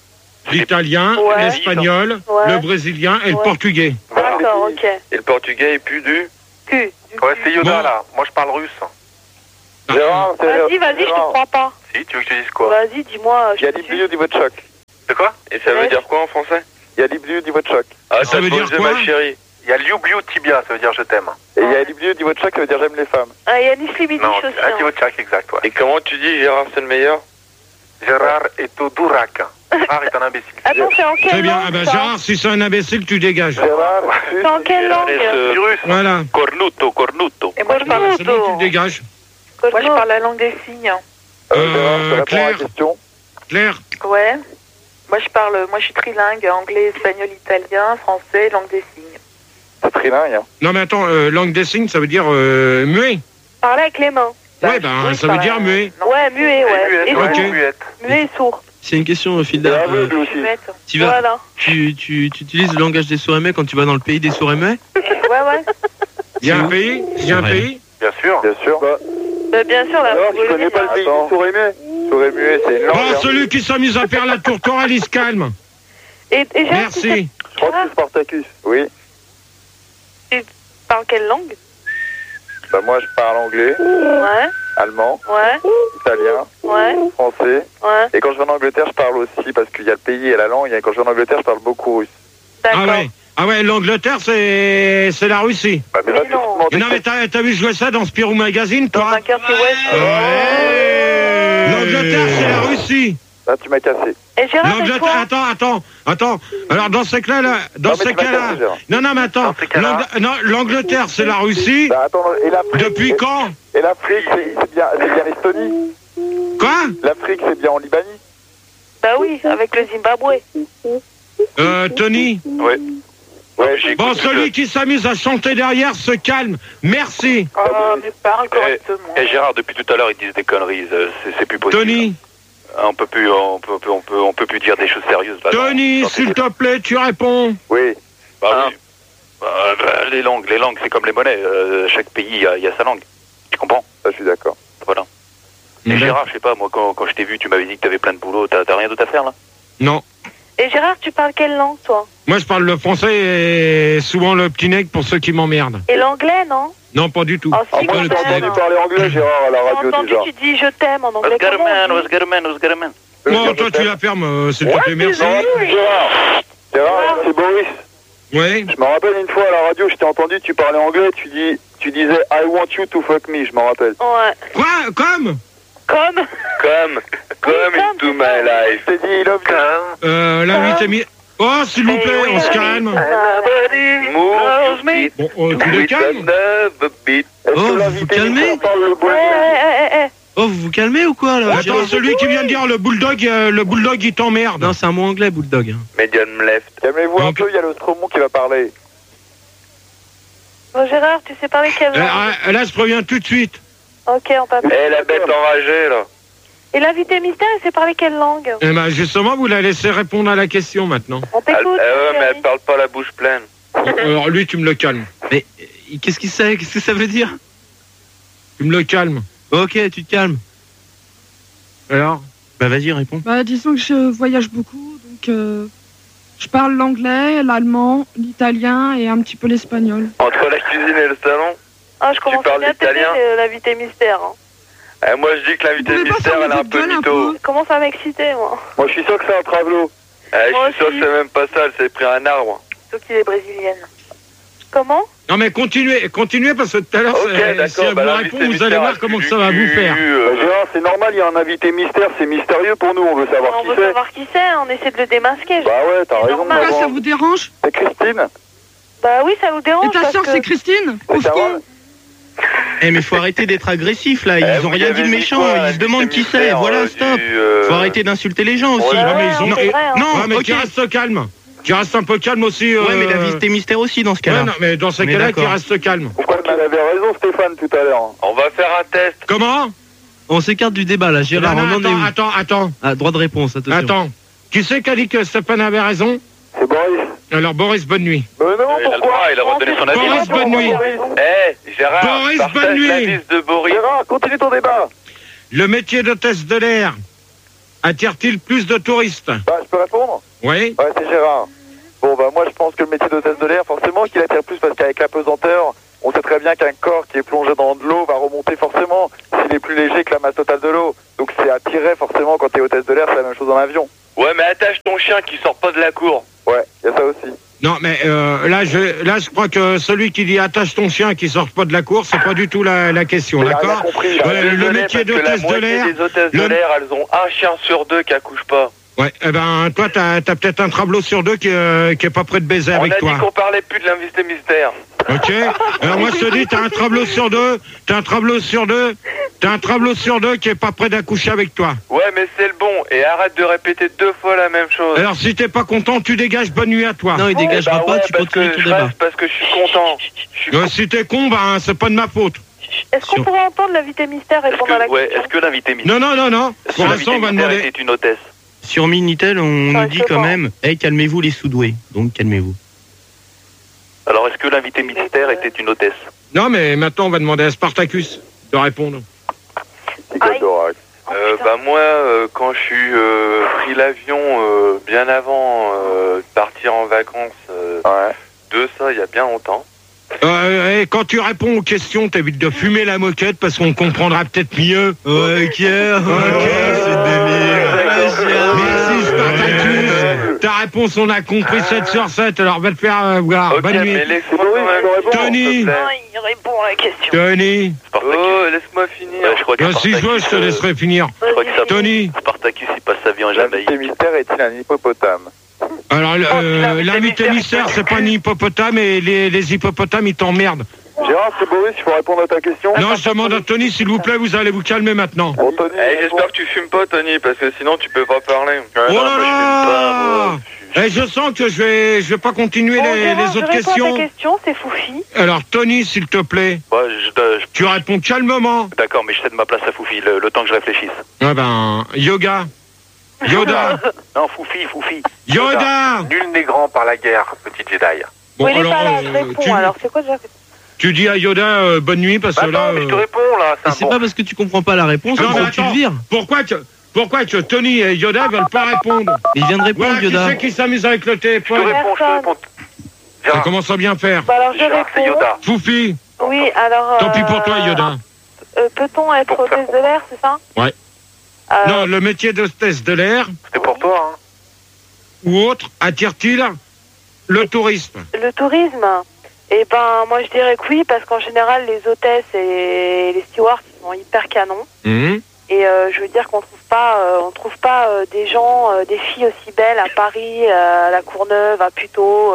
l'italien, l'espagnol, le brésilien et le portugais. D'accord, ok. Et le portugais est plus du Q. Ouais, c'est Yoda là. Moi je parle russe. Gérard, Vas-y, je te crois pas. Si, tu veux que je te dise quoi? Vas-y, dis-moi. Il y a l'Ibliu d'Ivotchak. De quoi? Et ça veut dire quoi en français? Il y a l'Ibliu d'Ivotchak. Ah, ça veut dire quoi? Ma chérie. Il y a Liubliu Tibia, ça veut dire je t'aime. Et il y a l'Ibliu d'Ivotchak, ça veut dire j'aime les femmes. Ah, il y a Nislibidish Non, aussi. Tivotchak, exact, ouais. Et comment tu dis Gérard c'est le meilleur? Gérard est au Dourac. Gérard est un imbécile. Attends, c'est en quelle Très bien. langue Ah ben ça Gérard, si c'est un imbécile, tu dégages. Gérard, C'est en quelle langue Du russe. Voilà. Cornuto. Et moi, je parle, C'est bon, tu le dégages. moi, je parle la langue des signes. Gérard, je te réponds à la Claire. question. Claire. Ouais. Moi, je suis trilingue, anglais, espagnol, italien, français, langue des signes. C'est trilingue, hein. Non mais attends, langue des signes, ça veut dire muet. Parler avec les mains. Ouais, ben ça veut dire muet. Ouais, muet, ouais. Et Ok. sourd. Muette. Muet et sourd. C'est une question, Et Filda. aveugle aussi. Tu vas, Voilà. tu utilises le langage des sourds et muets quand tu vas dans le pays des sourds et muets? Ouais. Il y a un pays. Il y a un Ouais. pays. Bien sûr. Bien sûr. Bah, bien sûr, la Alors, tu connais pas le pays du sourd et muet? Sourd et muet, c'est une langue. Bon, hein. celui qui s'amuse à faire la tour chorale, il se calme. Et Gérard, Merci. Je crois que c'est Spartacus. Oui. tu parles quelle langue? Bah moi, je parle anglais, Ouais, allemand, ouais, italien, ouais, français. ouais. Et quand je vais en Angleterre, je parle aussi, parce qu'il y a le pays et la langue. Et quand je vais en Angleterre, je parle beaucoup russe. D'accord. Ah ouais, l'Angleterre, c'est la Russie. Bah, mais là, Mais tu non. te demandes- Non mais t'as vu jouer ça dans Spirou Magazine, Dans toi? un quartier ouest. Ouais. L'Angleterre, c'est la Russie. Là, tu m'as cassé. Et Gérard, c'est L'Angleterre, quoi? attends. Alors dans ces cas-là, Non, mais tu m'as cassé, Gérard. non mais attends. Dans ces cas-là. L'Angleterre, c'est la Russie. Bah attends, et l'Afrique. Depuis quand? Et l'Afrique, c'est bien l'Estonie. Quoi? L'Afrique, c'est bien en Libanie. Bah oui, avec le Zimbabwe. Tony. Ouais. Ouais, Bon, celui qui s'amuse à chanter derrière se calme. Merci. Ah, mais parle correctement. Et Gérard, depuis tout à l'heure, ils disent des conneries. C'est plus possible. Tony. On peut plus dire des choses sérieuses. Là, Tony, dans s'il te plaît, tu réponds. Oui. Bah oui. Les langues, c'est comme les monnaies. Chaque pays, il y a sa langue. Tu comprends? Ça, je suis d'accord. Voilà. Et Gérard, je sais pas, moi, quand je t'ai vu, tu m'avais dit que t'avais plein de boulot. T'as rien d'autre à faire, là? Non. Et Gérard, tu parles quelle langue, toi? Moi, je parle le français et souvent le petit nègre pour ceux qui m'emmerdent. Et l'anglais, non? Non, pas du tout. Oh, si, Moi, quand j'ai pas même. entendu parler anglais, Gérard, à la J'ai radio entendu, déjà. tu dis je t'aime en anglais. Comment on dit? Bon, toi, tu la fermes, s'il te plaît, merci. Gérard, c'est Boris. Oui. Je me rappelle une fois à la radio, je t'ai entendu, tu parlais anglais, tu disais I want you to fuck me, je m'en rappelle. Ouais. Quoi? Comme? Come into my life. Je t'ai dit, il love you. L'invité mis... Oh, s'il vous plaît, on se calme. Move me. Bon, tu les calmes? Est-ce Oh, que vous l'invité calmez mystère parle le bois? Oh, vous vous calmez ou quoi, là? Attends, celui qui vient de dire le bulldog, il t'emmerde. Non, c'est un mot anglais, bulldog. Medium left. Calmez-vous un Donc- peu, il y a le Stromon qui va parler. Bon, Gérard, tu sais parler quelle langue? Là, je préviens tout de suite. Ok, on passe. Eh, la bête enragée, là. Et l'invité mystère, il sait parler quelle langue? Eh ben, justement, vous la laissez répondre à la question maintenant. On t'écoute. Ouais, mais chérie. elle parle pas la bouche pleine. Alors, lui, tu me le calmes. Mais qu'est-ce qu'il sait? Qu'est-ce que ça veut dire? Tu me le calmes. Ok, tu te calmes. Alors? Bah vas-y, réponds. Bah, disons que je voyage beaucoup, donc je parle l'anglais, l'allemand, l'italien et un petit peu l'espagnol. Entre la cuisine et le salon. Ah, je commence parles bien à t'aider, l'italien l'invité mystère. Hein. Moi, je dis que l'invité Vous pouvez pas mystère, fermer elle est un votre peu gueule un mytho. peu? Je commence à m'exciter, moi. Moi, je suis sûr que c'est un travelo. Je Moi suis sûr que aussi. c'est même pas ça, elle s'est pris un arbre. Surtout qu'il est brésilienne. Comment? Non, mais continuez parce que tout à l'heure, Ok, si d'accord, elle bah, vous l'invité répond, vous mystère, allez voir elle comment pue ça du va vous cul, faire. Gérard, c'est normal, il y a un invité mystère, c'est mystérieux pour nous, on veut savoir On qui veut c'est. savoir qui c'est, on essaie de le démasquer. Bah ouais, t'as C'est raison, normal. Pourquoi ça maman. vous dérange? C'est Christine. Bah oui, ça nous dérange. Et ta parce sœur, que- c'est Christine? Mais Pauvre ça va. con. Eh, mais faut arrêter d'être agressif, là. Ils Vous ont rien avez dit de dit méchant. quoi, Ils se demandent qui l'invité c'est. mystère, Voilà, stop. Faut arrêter d'insulter les gens aussi. Ouais, Non, mais ils ont... c'est vrai, hein. Non, mais ok. qui reste calme. Qui reste un peu calme aussi. Ouais, mais l'invité mystère aussi dans ce cas-là. Ouais, non, mais dans ces On est cas-là, qui d'accord. reste calme. Pourquoi il avait raison, Stéphane, tout à l'heure. On va faire un test. Comment? On s'écarte du débat, là. Gérard, Non, on en est où? attends. Ah, droit de réponse, attention. Attends. Qui c'est qui a dit que Stéphane avait raison? C'est Boris. Alors, Boris, bonne nuit. Mais non, Il a le pourquoi? droit, il a redonné son avis. Boris, bonne nuit. Gérard, Boris, bonne partage nuit. la liste de Boris. Gérard, continue ton débat. Le métier d'hôtesse de l'air attire-t-il plus de touristes? Bah, je peux répondre? Oui. Ouais, c'est Gérard. Bon, bah, moi, je pense que le métier d'hôtesse de l'air, forcément, qu'il attire plus parce qu'avec la pesanteur, on sait très bien qu'un corps qui est plongé dans de l'eau va remonter forcément s'il est plus léger que la masse totale de l'eau. Donc, c'est attiré forcément quand t'es hôtesse de l'air, c'est la même chose dans l'avion. Ouais, mais attache ton chien qui sort pas de la cour. Ouais, y a ça aussi. Non, mais là, je crois que celui qui dit attache ton chien qui sort pas de la cour, c'est pas du tout la question, d'accord? Le métier d'hôtesse de l'air. Les hôtesses de l'air, elles ont un chien sur deux qui accouche pas. Ouais, eh ben, toi, t'as peut-être un travelot sur deux qui est pas prêt de baiser avec toi. On a dit qu'on parlait plus de l'invité mystère. Ok. Alors moi, je te dis, t'as un travelot sur deux qui est pas prêt d'accoucher avec toi. Ouais, mais c'est le bon. Et arrête de répéter 2 fois la même chose. Alors, si t'es pas content, tu dégages. Bonne nuit à toi. Non, il dégagera pas, tu continues ton débat. Parce que je suis content. Si t'es con, bah, c'est pas de ma faute. Est-ce qu'on pourrait entendre l'invité mystère répondre à la question? Est-ce que l'invité mystère... Non. Pour l'instant, on va demander... est une hôtesse? Sur Minitel, on nous dit quand même, hey, calmez-vous les sous-doués. Donc, calmez-vous. Alors, est-ce que l'invité mystère était une hôtesse? Non, mais maintenant, on va demander à Spartacus de répondre. Bah moi, quand je suis pris l'avion bien avant de partir en vacances, de ça, il y a bien longtemps. Et quand tu réponds aux questions, t'évites de fumer la moquette parce qu'on comprendra peut-être mieux. Ok, c'est délire. Merci Spartacus. Ta réponse, on a compris 7 sur 7, alors va te faire voir. Ok, bonne nuit. mais laisse-moi quand même. Tony. Non, il répond à la question. Tony. Oh, laisse-moi finir. Je crois que Si je veux, je te laisserai finir. Tony. Spartacus, il passe sa vie en Jamaïque. L'invité mystère est-il un hippopotame? Alors, l'invité mystère, c'est pas un hippopotame et les hippopotames, ils t'emmerdent. Gérard, c'est Boris, il faut répondre à ta question. Non, je demande à Tony, s'il vous plaît, vous allez vous calmer maintenant. Bon, Tony, j'espère que tu fumes pas, Tony, parce que sinon tu peux pas parler. Oh là là! Je sens que je vais pas continuer les autres questions. Ta question, c'est Foufi. Alors, Tony, s'il te plaît, tu réponds calmement. D'accord, mais je cède ma place à Foufi, le temps que je réfléchisse. Ah ben, Yoda. Non, Foufi. Yoda. Nul n'est grand par la guerre, petit Jedi. Bon, il est pas là, je réponds, alors c'est quoi déjà? Tu dis à Yoda bonne nuit parce que là... mais je te réponds là. C'est pas parce que tu comprends pas la réponse que tu le vires. Pourquoi que Tony et Yoda veulent pas répondre? Il vient de répondre, Yoda. Qui c'est qui s'amuse avec le téléphone? Je te réponds. Ça commence à bien faire. Bah alors je réponds. Yoda. Foufi. Oui, alors... Tant pis pour toi, Yoda. Peut-on être hôtesse de l'air, c'est ça? Ouais. Non, le métier d'hôtesse de l'air... C'était pour toi, hein. Ou autre, attire-t-il le tourisme? Le tourisme? Eh ben, moi je dirais que oui, parce qu'en général, les hôtesses et les stewards sont hyper canons. Et je veux dire qu'on trouve pas des gens, des filles aussi belles à Paris, à la Courneuve, à Puteaux,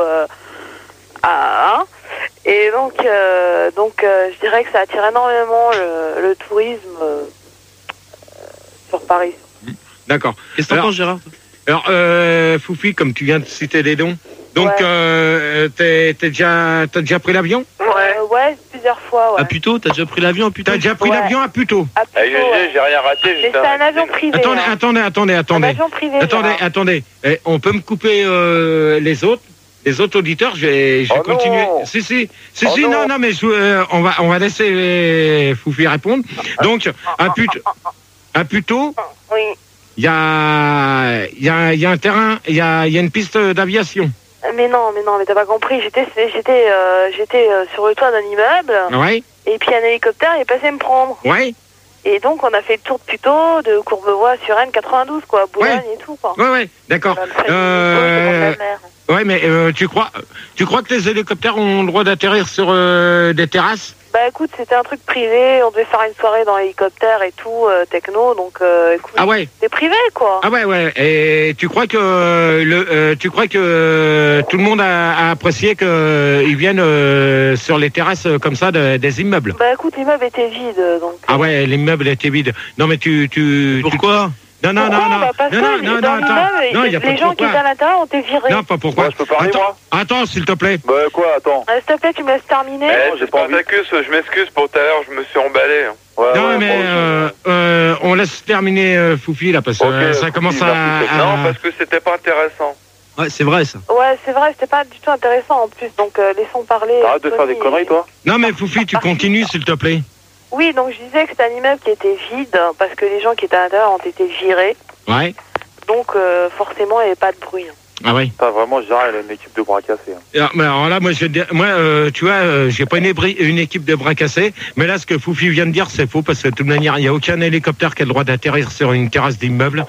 Et donc, je dirais que ça attire énormément le tourisme sur Paris. D'accord. Qu'est-ce que t'en penses, Gérard? Alors, Foufi, comme tu viens de citer des dons, donc t'as déjà pris l'avion? Ouais, plusieurs fois, ouais. À Puteaux, t'as déjà pris l'avion à Puteaux? T'as déjà pris l'avion à Puteaux? J'ai rien raté. Mais c'est un avion privé. Attendez. Un avion privé. Attendez. On peut me couper les autres auditeurs, je vais continuer. Si, non, mais on va laisser Foufi répondre. Donc, à Puteaux, oui. Il y a un terrain, il y a une piste d'aviation. Mais non, mais t'as pas compris. J'étais sur le toit d'un immeuble. Ouais. Et puis un hélicoptère est passé me prendre. Ouais. Et donc on a fait le tour de Puteaux, de Courbevoie sur N92, quoi, Boulogne et tout, quoi. Ouais, d'accord. Ouais, mais tu crois que les hélicoptères ont le droit d'atterrir sur des terrasses? Bah écoute, c'était un truc privé, on devait faire une soirée dans l'hélicoptère et tout, techno, donc écoute, c'est privé, quoi. Ah ouais, et tu crois que tout le monde a apprécié qu'ils viennent sur les terrasses comme ça des immeubles? Bah écoute, l'immeuble était vide, donc... Ah ouais, l'immeuble était vide. Non mais Pourquoi? Non, parce que les gens qui étaient à l'intérieur ont été virés. Non, pas pourquoi. Je peux parler, moi? Attends, s'il te plaît. Bah quoi, attends. S'il te plaît, tu me laisses terminer. Je m'excuse pour tout à l'heure, je me suis emballé. Non, mais on laisse terminer Foufi, là, parce que ça commence à... Non, parce que c'était pas intéressant. Ouais, c'est vrai, ça. Ouais, c'est vrai, c'était pas du tout intéressant, en plus, donc laissons parler... Arrête de faire des conneries, toi. Non, mais Foufi, tu continues, s'il te plaît. Oui, donc je disais que c'était un immeuble qui était vide, parce que les gens qui étaient à l'intérieur ont été virés. Ouais. Donc, forcément, il n'y avait pas de bruit. Ah oui. Pas vraiment, je dirais, elle a une équipe de bras cassés. Alors là, moi, tu vois, j'ai pas une équipe de bras cassés, mais là, ce que Foufi vient de dire, c'est faux, parce que de toute manière, il n'y a aucun hélicoptère qui a le droit d'atterrir sur une terrasse d'immeuble.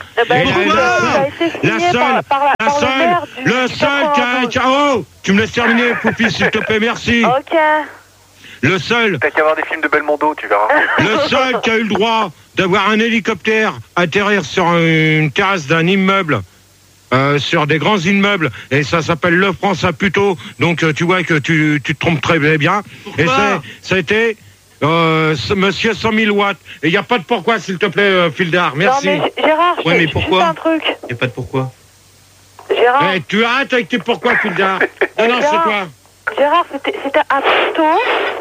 Le seul qui a... Oh, tu me laisses terminer, Foufi, s'il te plaît, merci. Ok. Le seul... T'as qu'à voir des films de Belmondo, tu verras. Le seul qui a eu le droit d'avoir un hélicoptère atterrir sur une terrasse d'un immeuble, sur des grands immeubles, et ça s'appelle Le France à Puteaux, donc tu vois que tu te trompes très bien. Pourquoi? Et ça a été Monsieur 100 000 watts. Et il n'y a pas de pourquoi, s'il te plaît, Fildar. Merci. Non, mais Gérard, Ouais, mais juste pourquoi un truc. Il n'y a pas de pourquoi. Gérard, Tu arrêtes avec tes pourquoi, Fildar. Non, c'est toi. Gérard, c'était à Puteaux.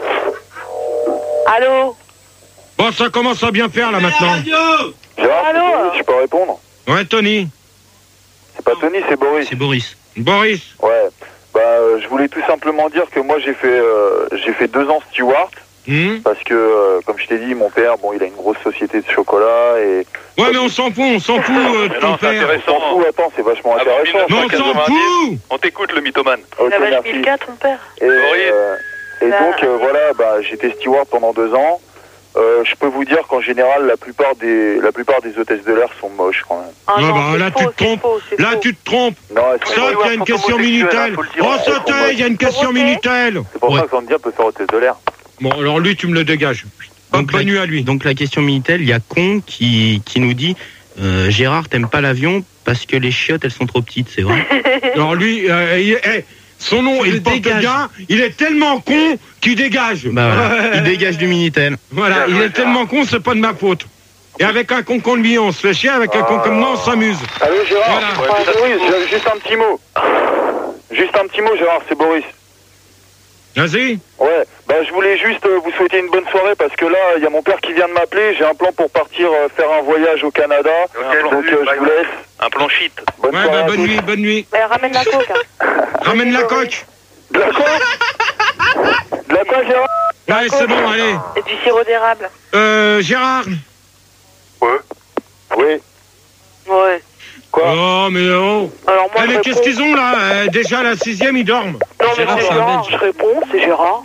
Allô? Bon, ça commence à bien faire, là, maintenant. Gérard, Allô? je peux répondre? Ouais, Tony. C'est pas Tony, c'est Boris. C'est Boris. Boris. Ouais. Je voulais tout simplement dire que moi, j'ai fait 2 ans steward. Parce que, comme je t'ai dit, mon père, il a une grosse société de chocolat et... Ouais, mais on s'en fout de ton père. On s'en fout, attends, c'est vachement intéressant. Mais on s'en fout. On t'écoute, le mythomane. Ok, Il a merci. 1004, ton père. Et donc, voilà, j'étais steward pendant 2 ans. Je peux vous dire qu'en général, la plupart des hôtesses de l'air sont moches quand même. Ah non, bah, là, c'est faux, tu te trompes. Là, tu te trompes. Non, Ça, il y a une question Minitel. Oh, sauté, il y a une question Minitel. c'est pour ça que Sandia peut faire hôtesse de l'air. Bon, alors lui, tu me le dégages. Bonne nuit à lui. Donc la question Minitel, il y a Con qui nous dit Gérard, t'aimes pas l'avion parce que les chiottes, elles sont trop petites, c'est vrai? Alors lui, son nom, il porte bien, il est tellement con qu'il dégage. Bah voilà, il dégage du Minitel. Voilà, il est tellement con, c'est pas de ma faute. Et avec un con comme lui, on se fait chier, avec un con comme moi, on s'amuse. Allô, Gérard? Voilà. Boris, juste un petit mot. Gérard, c'est Boris. Vas-y. Ouais, je voulais juste vous souhaiter une bonne soirée parce que là, il y a mon père qui vient de m'appeler. J'ai un plan pour partir faire un voyage au Canada. Donc je vous laisse. Un plan shit. Bonne soirée. Bonne nuit. Ramène la coque. Ramène la coque. De la quoi? De la quoi, Gérard? Ouais, c'est bon, allez. Et du sirop d'érable. Gérard. Ouais. Oui. Ouais. Quoi? Oh, mais oh. Alors moi, Mais qu'est-ce qu'ils ont là? Déjà, la 6e, ils dorment. Non, mais c'est Gérard, je réponds, c'est Gérard.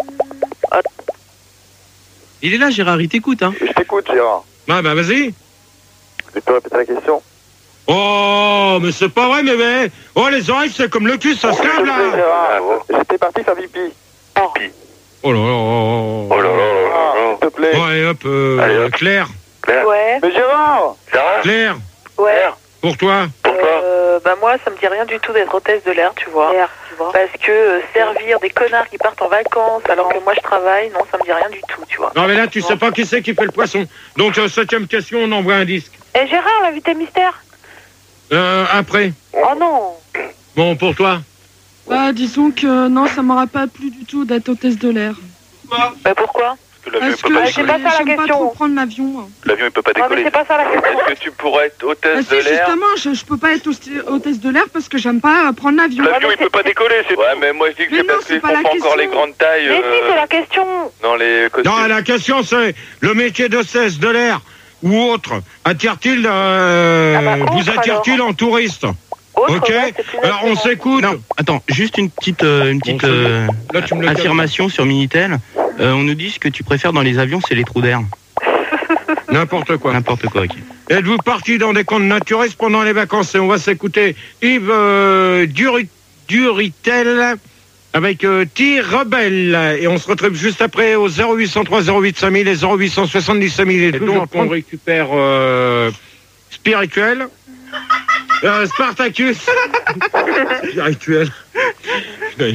Il est là, Gérard, il t'écoute, hein. Je t'écoute, Gérard. Ouais, vas-y. Tu peux répéter la question? Oh, mais c'est pas vrai, mais... Oh, les oreilles, c'est comme le cul, ça se lave, là. J'étais parti faire pipi. Oh là là. Oh là là. S'il te plaît. Ouais, hop, Allez, hop. Claire. Ouais. Mais Gérard! Claire, Ouais. pour toi. Moi, ça me dit rien du tout d'être hôtesse de l'air, tu vois. Parce que servir des connards qui partent en vacances alors que moi je travaille, non, ça me dit rien du tout, tu vois. Non, mais là, tu sais pas qui c'est qui fait le poisson. Donc, 7e question, on envoie un disque. Et Gérard, l'invité mystère? Après. Oh non. Bon, pour toi. Bah, disons que non, ça m'aura pas plu du tout d'être hôtesse de l'air. Bah pourquoi? Parce que c'est pas ça la j'aime pas question. trop prendre l'avion. L'avion, il peut pas Non, mais décoller. c'est pas ça la question. Est-ce que tu pourrais être hôtesse Bah, de si, l'air? justement, je peux pas être hôtesse de l'air parce que j'aime pas prendre l'avion. L'avion, il peut pas décoller, c'est tout. Ouais, mais moi, je dis que Mais c'est non, parce c'est qu'ils pas font la pas encore question. les grandes tailles Mais si, c'est la question. dans les costumes. Non, la question, c'est le métier d'hôtesse de l'air ou autre attire-t-il, vous attire-t-il en touriste? Autre, Ok. ouais, c'est plus Alors, on attirant. s'écoute. Non, attends, juste une petite Là, tu me le affirmation sur Minitel. On nous dit ce que tu préfères dans les avions, c'est les trous d'air. N'importe quoi. N'importe quoi, ok. Êtes-vous parti dans des camps de naturistes pendant les vacances? Et on va s'écouter Yves Duritel avec Rebelle. Et on se retrouve juste après au 0803 08 5000 et 0870 5000. Et donc, on récupère Spirituel. Spartacus. Spirituel. Ouais.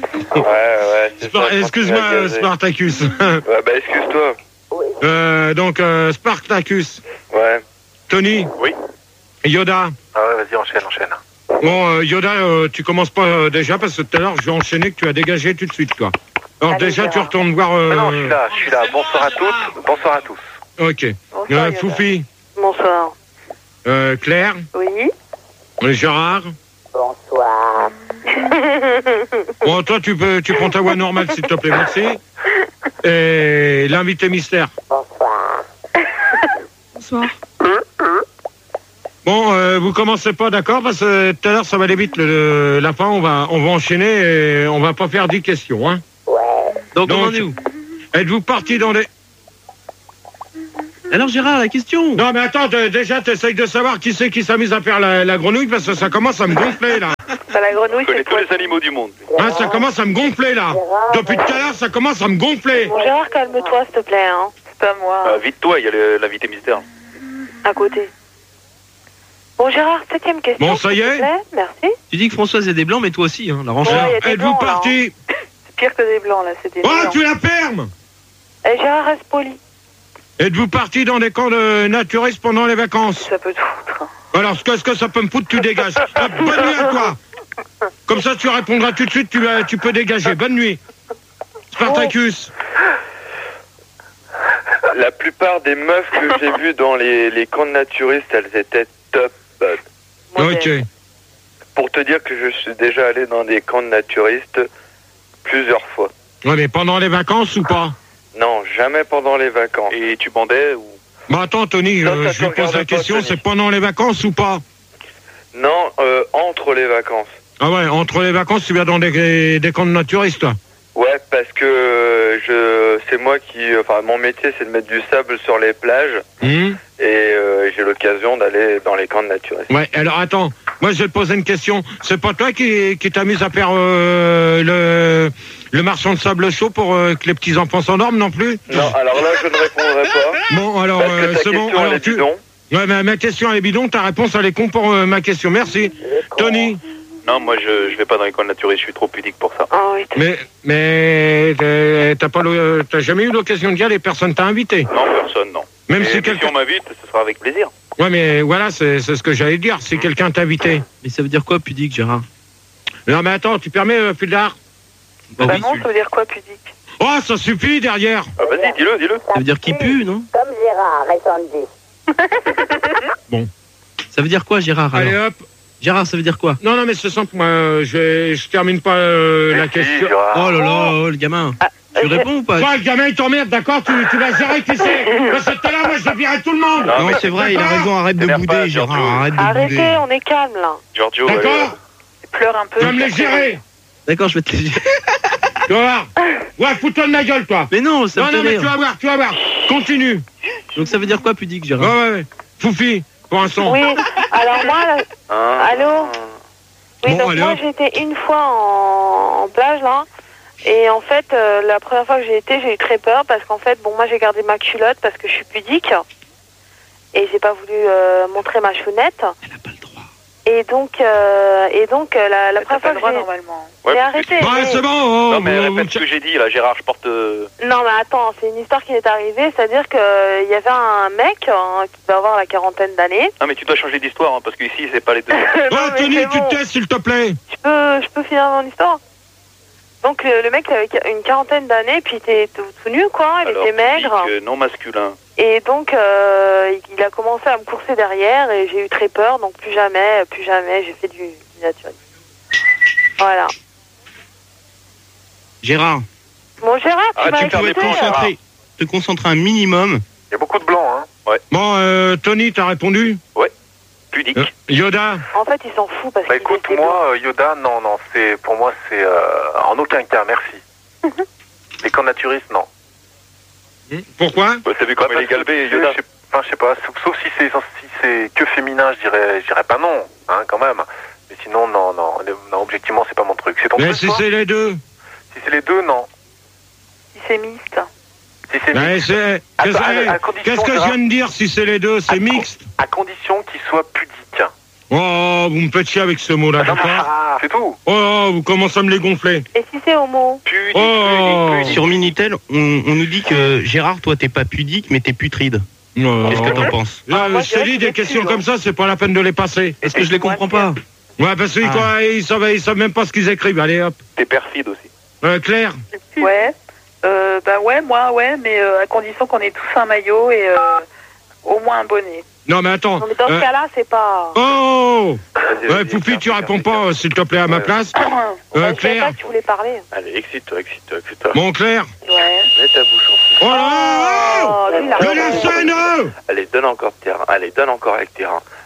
Excuse-moi, Spartacus. Ouais, excuse-toi. Donc, Spartacus. Ouais. Tony. Oui. Yoda. Ah ouais, vas-y, enchaîne. Bon, Yoda, tu commences pas déjà parce que tout à l'heure, je vais enchaîner que tu as dégagé tout de suite, quoi. Alors Allez, déjà, Gérard. tu retournes voir... Non, je suis là. Bonsoir à toutes, bonsoir à tous. Ok. Bonsoir, Yoda. Foufi. Bonsoir. Claire. Oui. Gérard. Bonsoir. Bon, toi, tu prends ta voix normale, s'il te plaît, merci. Et l'invité mystère. Bonsoir. Bon, vous commencez pas, d'accord? Parce que tout à l'heure, ça va aller vite. La fin, on va enchaîner et on va pas faire 10 questions, hein. Ouais. Donc, on en est où? Êtes-vous parti dans des... Alors, Gérard, la question. Non, mais attends, déjà, t'essayes de savoir qui c'est qui s'amuse à faire la grenouille, parce que ça commence à me gonfler, là. Bah, la grenouille, Je connais tous les animaux du monde. Hein, ça commence à me gonfler, là. Depuis tout à l'heure, ça commence à me gonfler. Bon, Gérard, calme-toi, s'il te plaît. Hein. C'est pas moi. Vite-toi, il y a l'invité mystère. À côté. Bon, Gérard, 7e question. Bon, ça y est. s'il te plaît. Merci. Tu dis que Françoise a des blancs, mais toi aussi, hein, la range. Ouais, y a des Êtes-vous blancs, là, parti? C'est pire que des blancs, là. C'est des Oh, blancs. tu la fermes! Eh, Gérard, reste poli. Êtes-vous parti dans des camps de naturistes pendant les vacances? Ça peut te foutre. Alors, ce que ça peut me foutre, tu dégages. Bonne nuit à toi. Comme ça, tu répondras tout de suite, tu peux dégager. Bonne nuit. Spartacus. La plupart des meufs que j'ai vues dans les camps de naturistes, elles étaient top bonnes. Ok. Pour te dire que je suis déjà allé dans des camps de naturistes plusieurs fois. Ouais, mais pendant les vacances ou pas? Non, jamais pendant les vacances. Et tu bandais ou... Bah attends, Tony, Non, ça je te lui pose regarde la pas, question, Tony. c'est pendant les vacances ou pas? Non, entre les vacances. Ah ouais, entre les vacances, tu vas dans des camps de naturistes, toi? Ouais, parce que c'est moi qui... Enfin, mon métier, c'est de mettre du sable sur les plages. Et j'ai l'occasion d'aller dans les camps de naturistes. Ouais, alors attends, moi je vais te poser une question. C'est pas toi qui t'amuse à faire le marchand de sable chaud pour que les petits-enfants s'endorment non plus? Non, alors là, je ne répondrai pas. Bon, alors, parce que ta c'est bon. question, elle Alors, est bidon. Ouais, mais ma question elle est bidon, ta réponse elle est con pour ma question. Merci. Tony? Non, moi, je vais pas dans les camps de naturistes, je suis trop pudique pour ça. Ah oui, Mais t'as jamais eu l'occasion de dire les personnes t'as invité? Non, personne, non. Même Et si si quelqu'un... on m'invite, ce sera avec plaisir. Ouais, mais voilà, c'est ce que j'allais dire. Si quelqu'un t'a invité. Mais ça veut dire quoi, pudique, Gérard? Non, mais attends, tu permets, Fuldar? Bah oui, non, ça veut dire quoi, pudique? Oh, ça suffit derrière. Ah, vas-y, dis-le. ça veut dire qu'il pue, non? Comme Gérard et Sandy. Bon. Ça veut dire quoi, Gérard, alors? Allez hop. Gérard, ça veut dire quoi? Non, mais c'est simple, moi, je termine pas la question. Oh là là, oh, le gamin. Tu réponds ou pas? Toi, le gamin, il t'emmerde, d'accord? Tu vas gérer qui c'est? Parce que tout à l'heure, moi, je virerai tout le monde. Non, c'est vrai, il a raison, arrête de bouder, Gérard, arrête de Arrêtez, bouder. on est calme, là. Giorgio, D'accord? Pleure un peu. Tu vas me les gérer. D'accord, je vais te les gérer. Tu vas voir. Ouais, fous-toi de ma gueule, toi. Mais non, ça me fait Non, mais rire. tu vas voir. Continue. Donc ça veut dire quoi, pudique, Gérard? Ouais. Foufi, pour un son. Oui, alors moi, là... Allô? Oui, Bon, donc allez, moi, hop. j'ai été une fois en plage, là. Et en fait, la première fois que j'ai été, j'ai eu très peur parce qu'en fait, bon, moi, j'ai gardé ma culotte parce que je suis pudique. Et j'ai pas voulu montrer ma chounette. Elle a pas le droit. Et donc la première fois que j'ai... normalement. Mais arrêtez. Ouais, mais- c'est bon. Oh, Non, mais vous- répète ce que j'ai dit, là, Gérard, je porte... Non, mais attends, c'est une histoire qui m'est arrivée. C'est-à-dire qu'il y avait un mec qui doit avoir la quarantaine d'années. Non, mais tu dois changer d'histoire, hein, parce qu'ici, c'est pas les deux. Non, Oh, mais Tony, c'est tu bon. te tais, s'il te plaît. Je peux finir mon histoire. Donc le mec il avait une quarantaine d'années, puis il était tout nu, quoi. Il Alors, était maigre. pudique, non masculin. Et donc il a commencé à me courser derrière et j'ai eu très peur. Donc plus jamais, j'ai fait du naturisme. Voilà. Gérard, Bon Gérard, tu Ah, m'as tu me permets écouté. plus, te concentrer un minimum. Il y a beaucoup de blancs, hein. Ouais. Bon, Tony, t'as répondu? Pudique. Yoda? En fait, il s'en fout parce Bah qu'il écoute, était moi, Yoda, non, pour moi, c'est en aucun cas, merci. Les camps naturistes, non. Pourquoi? Bah, t'as vu comme il est galbé, Yoda. Je sais pas, sauf si c'est que féminin, je dirais pas non, hein, quand même. Mais sinon, non, objectivement, c'est pas mon truc. C'est ton Mais truc, si toi c'est les deux. Si c'est les deux, non. Si c'est mixte. Si c'est Mais mixte, c'est... Attends, à condition, Qu'est-ce que je Gérard, viens de dire si c'est les deux? C'est mixte. à condition qu'il soit pudique. Oh, vous me faites chier avec ce mot-là, Non, mais d'accord? c'est tout. Oh, vous commencez à me les gonfler. Et si c'est homo? Pudique, Oh. Sur Minitel, on nous dit que Gérard, toi, t'es pas pudique, mais t'es putride. Oh. Qu'est-ce que t'en penses? Là, moi, je je te dirais dis, qu'il des est questions dessus, comme ça, c'est pas la peine de les passer. Est-ce que je les comprends pas? Ouais, parce que quoi, ils savent même pas ce qu'ils écrivent. Allez, hop. T'es perfide aussi. Claire? Ouais. Bah ouais, moi, ouais, mais à condition qu'on ait tous un maillot et au moins un bonnet. Non, mais attends. Non mais dans ce cas-là, c'est pas... Oh! Vas-y, Ouais, vas-y, Poupi, ferme, tu ferme, réponds ferme. pas, s'il te plaît, à ma place. Je savais pas Claire? que tu voulais parler. Allez, excite-toi. Bon, Claire? Ouais. Mets ta bouche en Oh là là! Oh, lui, il a Que raison. la scène! Allez, donne encore terrain. Allez, donne encore avec terrain.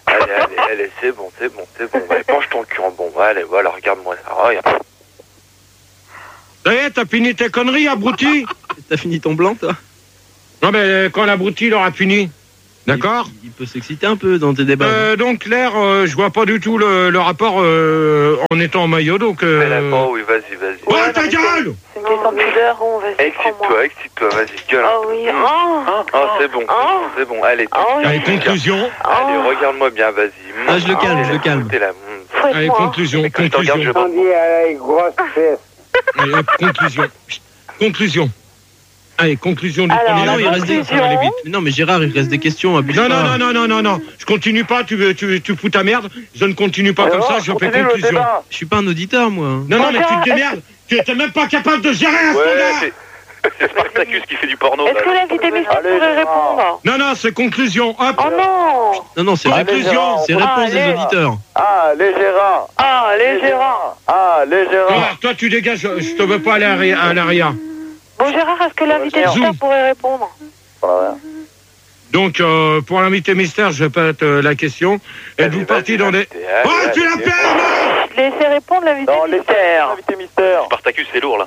Allez, c'est bon. Allez, penche ton cul en bon. Allez, voilà, regarde-moi ça. Regarde. Ça y est, t'as fini tes conneries, abruti? T'as fini ton blanc, toi? Non, mais quand l'abruti, il aura fini. D'accord? Il peut s'exciter un peu dans tes débats. Donc, Claire, je vois pas du tout le rapport en étant en maillot, donc... oui, vas-y. Ouais, ta gueule! C'est une question de pudeur, vas-y, Excite-toi, vas-y, gueule. Oh oui, c'est bon, allez. Allez, conclusion. Allez, regarde-moi bien, vas-y. Ah, je le calme. Allez, conclusion. Allez, grosse fesse. Allez, conclusion. Allez, conclusion du premier. Non, il reste des... Non, mais Gérard, il reste des questions. Non. Je continue pas, tu fous ta merde. Je ne continue pas comme ça, je fais conclusion. Je suis pas un auditeur, moi. Non, mais tu te démerdes. Tu n'es même pas capable de gérer un standard. C'est Spartacus qui fait du porno. Est-ce que l'invité mystère pourrait répondre? Non, c'est conclusion. Hop. Oh non. Non, c'est conclusion. C'est réponse des auditeurs. Les Gérard. Alors, toi, tu dégages. Je te veux pas aller à l'arrière. Bon, Gérard, est-ce que l'invité mystère pourrait répondre? Donc, pour l'invité mystère, je répète la question. Êtes-vous parti dans des... Oh, tu la perds! Laissez répondre l'invité mystère. Spartacus, c'est lourd, là.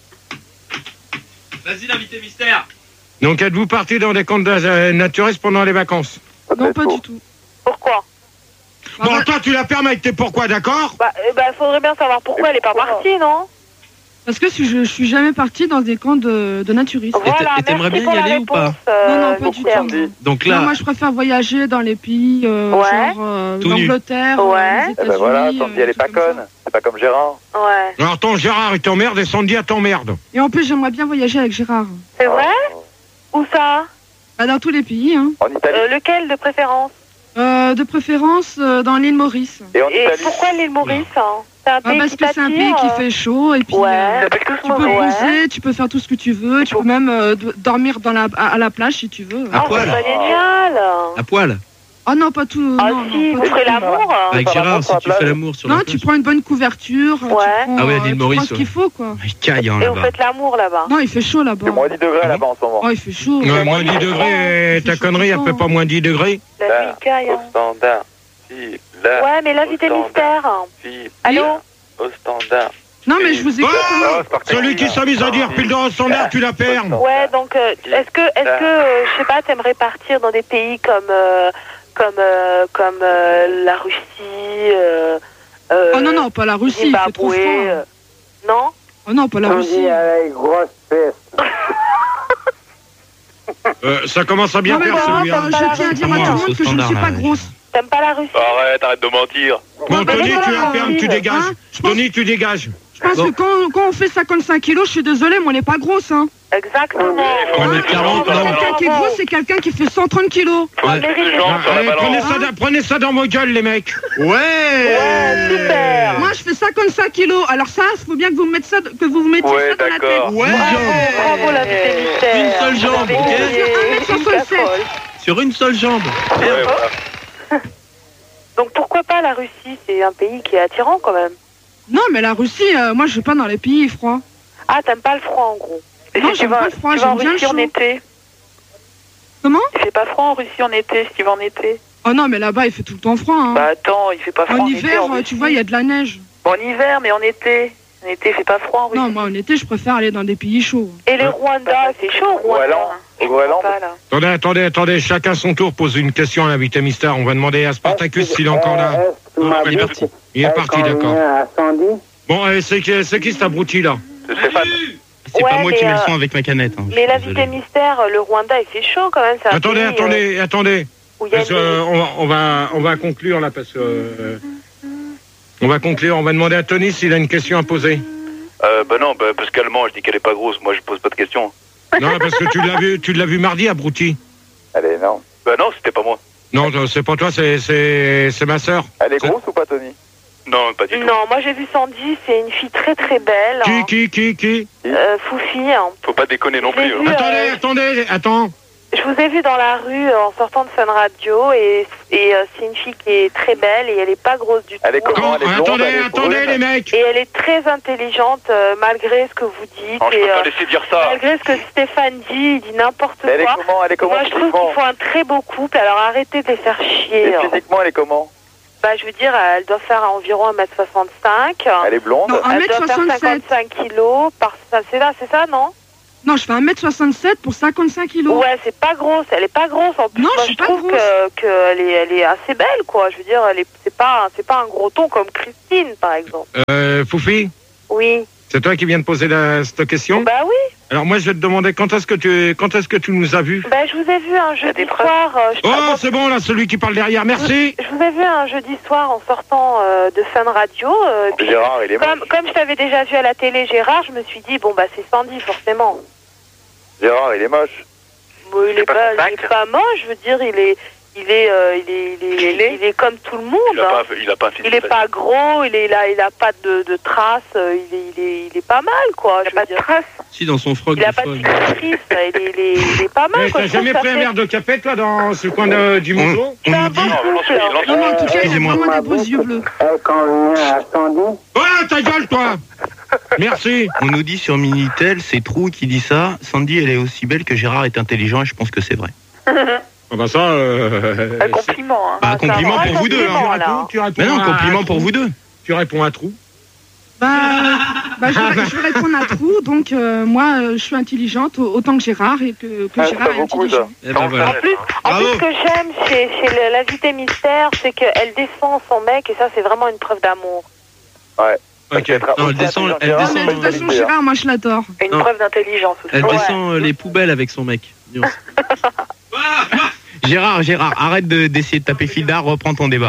Vas-y, l'invité mystère. Donc, êtes-vous parti dans des camps naturistes pendant les vacances? Non, pas du tout. Pourquoi? Bon, toi, tu la perds avec tes pourquoi, d'accord? Faudrait bien savoir pourquoi elle est pas partie, non? Parce que je suis jamais partie dans des camps de naturistes. Voilà, et t'aimerais bien y aller ou pas? Non, pas du tout. Donc là... Non, moi, je préfère voyager dans les pays genre l'Angleterre, les États-Unis. Voilà, Sandy, elle est pas conne. C'est pas comme Gérard. Ouais. Alors, ton Gérard, il t'emmerde et Sandy, elle t'emmerde. Et en plus, j'aimerais bien voyager avec Gérard. C'est vrai? Où ça? Dans tous les pays, hein. En Italie. Lequel de préférence? De préférence dans l'île Maurice. Et pourquoi l'île Maurice? C'est un pays parce que c'est un pays qui fait chaud et puis tu peux bronzer, tu peux faire tout ce que tu veux, tu peux même dormir à la plage si tu veux. À poil. C'est génial. À poil. Oh non, pas tout. Ah si, vous ferez l'amour. Avec Gérard, si tu fais l'amour sur la plage. Non, tu prends une bonne couverture. Ouais. Ah ouais, à l'île Maurice. Tu prends ce qu'il faut, quoi. Il caille, hein, Et vous là-bas. faites l'amour là-bas. Non, il fait chaud là-bas. C'est moins 10 degrés là-bas en ce moment. Oh, il fait chaud. Ouais, moins 10 degrés, ta connerie, elle fait pas moins 10 degrés. La nuit caille. Au standard. Ouais, mais l'invité mystère. Allô? Au standard. Non, mais je vous écoute. Celui qui s'amuse à dire pile dans le standard, tu la perds. Ouais, donc est-ce que je sais pas, t'aimerais partir dans des pays comme la Russie? Oh non, pas la Russie, il fait trop froid. Non? Oh non, pas la Russie. Allez, grosse fesse. Ça commence à bien faire celui-là. Je tiens à dire à tout le monde que je ne suis pas grosse. T'aimes pas la Russie? Arrête de mentir. Bon, Tony, tu la fermes, tu dégages. Tony, tu dégages. Je pense que quand on fait 55 kilos, je suis désolée, mais on n'est pas grosse, hein. Exactement. Quelqu'un qui est gros, c'est quelqu'un qui fait 130 kilos. Prenez ça dans vos gueules, les mecs. Ouais, super. Moi, je fais 55 kilos. Alors ça, il faut bien que vous mettiez ça dans la tête. Ouais, bravo l'invité mystère. Une seule jambe, ok. Sur une seule jambe. Donc pourquoi pas la Russie? C'est un pays qui est attirant quand même. Non, mais la Russie, moi, je vais pas dans les pays froids. Ah, t'aimes pas le froid en gros. Non, j'aime pas le froid, j'aime bien le chaud. En été. Comment? Il fait pas froid en Russie en été, si tu vas en été. Oh non, mais là-bas, il fait tout le temps froid. Hein. Bah attends, il fait pas froid en hiver, tu vois, il y a de la neige. Bon, en hiver, mais en été. En été, il fait pas froid en Russie. Non, moi, en été, je préfère aller dans des pays chauds. Et le Rwanda, c'est chaud, Rwanda. Au Groenland. Attendez, chacun son tour pose une question à l'invité mystère. On va demander à Spartacus s'il est encore là. Il est parti. Il est parti, d'accord. Bon, c'est qui cet abruti là? C'est pas moi qui mets le son avec ma canette. Hein, mais l'invité mystère, le Rwanda, il fait chaud quand même. Attendez. On va conclure là parce que... on va conclure, on va demander à Tony s'il a une question à poser. Non, parce qu'Allemand, je dis qu'elle est pas grosse, moi je pose pas de questions. Non, parce que tu l'as vu mardi, abruti. Allez, non. Non, c'était pas moi. Non, c'est pas toi, c'est ma sœur. Elle est grosse ou pas, Tony? Non, pas du tout. Non, moi j'ai vu Sandy, c'est une fille très très belle. Qui Foufi. Hein. Faut pas déconner non plus. Attends. Je vous ai vu dans la rue en sortant de Fun Radio et c'est une fille qui est très belle et elle est pas grosse du tout. Elle est comment? Elle est blonde, Attendez les mecs. Et elle est très intelligente malgré ce que vous dites. Non, je peux pas laisser dire ça. Malgré ce que Stéphane dit, il dit n'importe quoi. Elle est comment? Elle est comment? Moi je trouve qu'il faut un très beau couple, alors arrêtez de les faire chier. Et physiquement, elle est comment? Bah je veux dire, elle doit faire environ 1m65. Elle est blonde? Non, Elle doit faire 55 kilos. C'est ça, non? Non, je fais 1m67 pour 55 kilos. Ouais, c'est pas grosse, elle est pas grosse en plus. Non, moi, je suis pas trouve grosse. qu'elle est assez belle, quoi. Je veux dire, c'est pas un gros ton comme Christine, par exemple. Foufi, Oui. c'est toi qui viens de poser cette question? Bah oui. Alors moi, je vais te demander quand est-ce que tu nous as vus? Bah je vous ai vu un jeudi soir. Oh, c'est bon là, celui qui parle derrière. Merci. Je vous ai vu un jeudi soir en sortant de Fun Radio. Puis, Gérard, il est moche. comme je t'avais déjà vu à la télé, Gérard, je me suis dit bon bah c'est Sandy forcément. Gérard, il est moche. Bon, il est pas moche, je veux dire, il est comme tout le monde. Il a pas un physique. Il est pas gros, il a pas de traces, il est pas mal, quoi. Il a pas de traces. Si, dans son froc. Il a pas de cicatrices, il est pas mal, quoi. T'as jamais pris un verre de café, toi, dans ce coin du museau? C'est un bon couple. Non, en tout cas, il a vraiment des beaux yeux bleus. Quand on vient à Sandy, Oh, ta gueule, toi. Merci. On nous dit sur Minitel, c'est Trou qui dit ça. Sandy, elle est aussi belle que Gérard est intelligent et je pense que c'est vrai. Ah bah ça... Un compliment, hein. Bah, compliment pour vous deux. Hein. Mais non, compliment pour vous deux. Tu réponds à Trou. Bah, je vais répondre à Trou. Donc, moi, je suis intelligente autant que Gérard et que Gérard est intelligent. En plus, ce que j'aime chez l'invité mystère, c'est qu'elle défend son mec et ça, c'est vraiment une preuve d'amour. Ouais. Ok. Non, elle descend. De toute façon, Gérard, moi, je l'adore. Une preuve d'intelligence aussi. Elle descend les poubelles avec son mec. Gérard, arrête d'essayer de taper Fildar, reprends ton débat.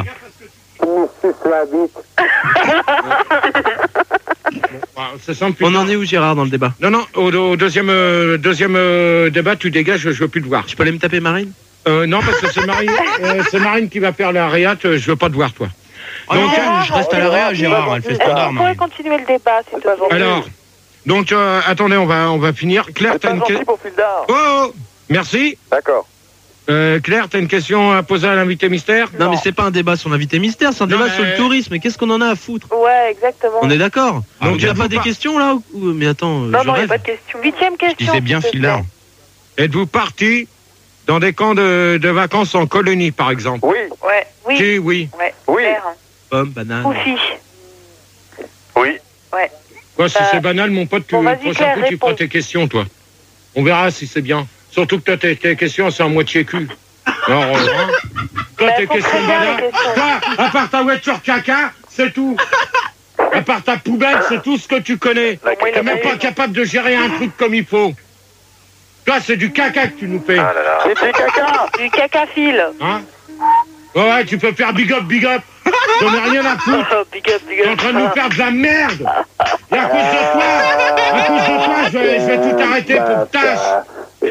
On en est où, Gérard, dans le débat? Non, au deuxième débat, tu dégages, je veux plus te voir. Je peux aller me taper Marine? Non, parce que c'est Marine qui va faire la réate, je veux pas te voir, toi. Donc, je reste à la réa, Gérard, elle fait standard. Vous pourrez continuer le débat, s'il te plaît. Alors, donc, attendez, on va finir. Claire, t'as une question? Oh, merci. D'accord. Claire, t'as une question à poser à l'invité mystère? Non, mais c'est pas un débat sur l'invité mystère, c'est un débat sur le tourisme. Mais qu'est-ce qu'on en a à foutre? Ouais, exactement. On est d'accord. Donc, il n'y a pas des questions là Mais attends, non, il n'y a pas de questions. 8e question. Je disais bien Fildar. Êtes-vous parti dans des camps de vacances en colonie, par exemple? Oui. Ouais, oui. Si, oui. Ouais. Oui. Pomme, banane. Foufi. Oui. Ouais. Quoi, si c'est banal, mon pote, Bon, vas-y, prochain Claire, coup, tu réponds. feras tes questions, toi. On verra si c'est bien. Surtout que toi, tes questions, c'est à moitié cul. Alors, toi, tes questions banales. Toi, à part ta voiture caca, c'est tout. À part ta poubelle, c'est tout ce que tu connais. T'es même pas capable de gérer un truc comme il faut. Toi, c'est du caca que tu nous fais. Ah là là. C'est du caca. Du caca-fil. Hein? Ouais, tu peux faire big up. J'en ai rien à foutre. Big up. T'es en train de nous faire de la merde. Et à cause de toi, je vais tout arrêter pour tâche.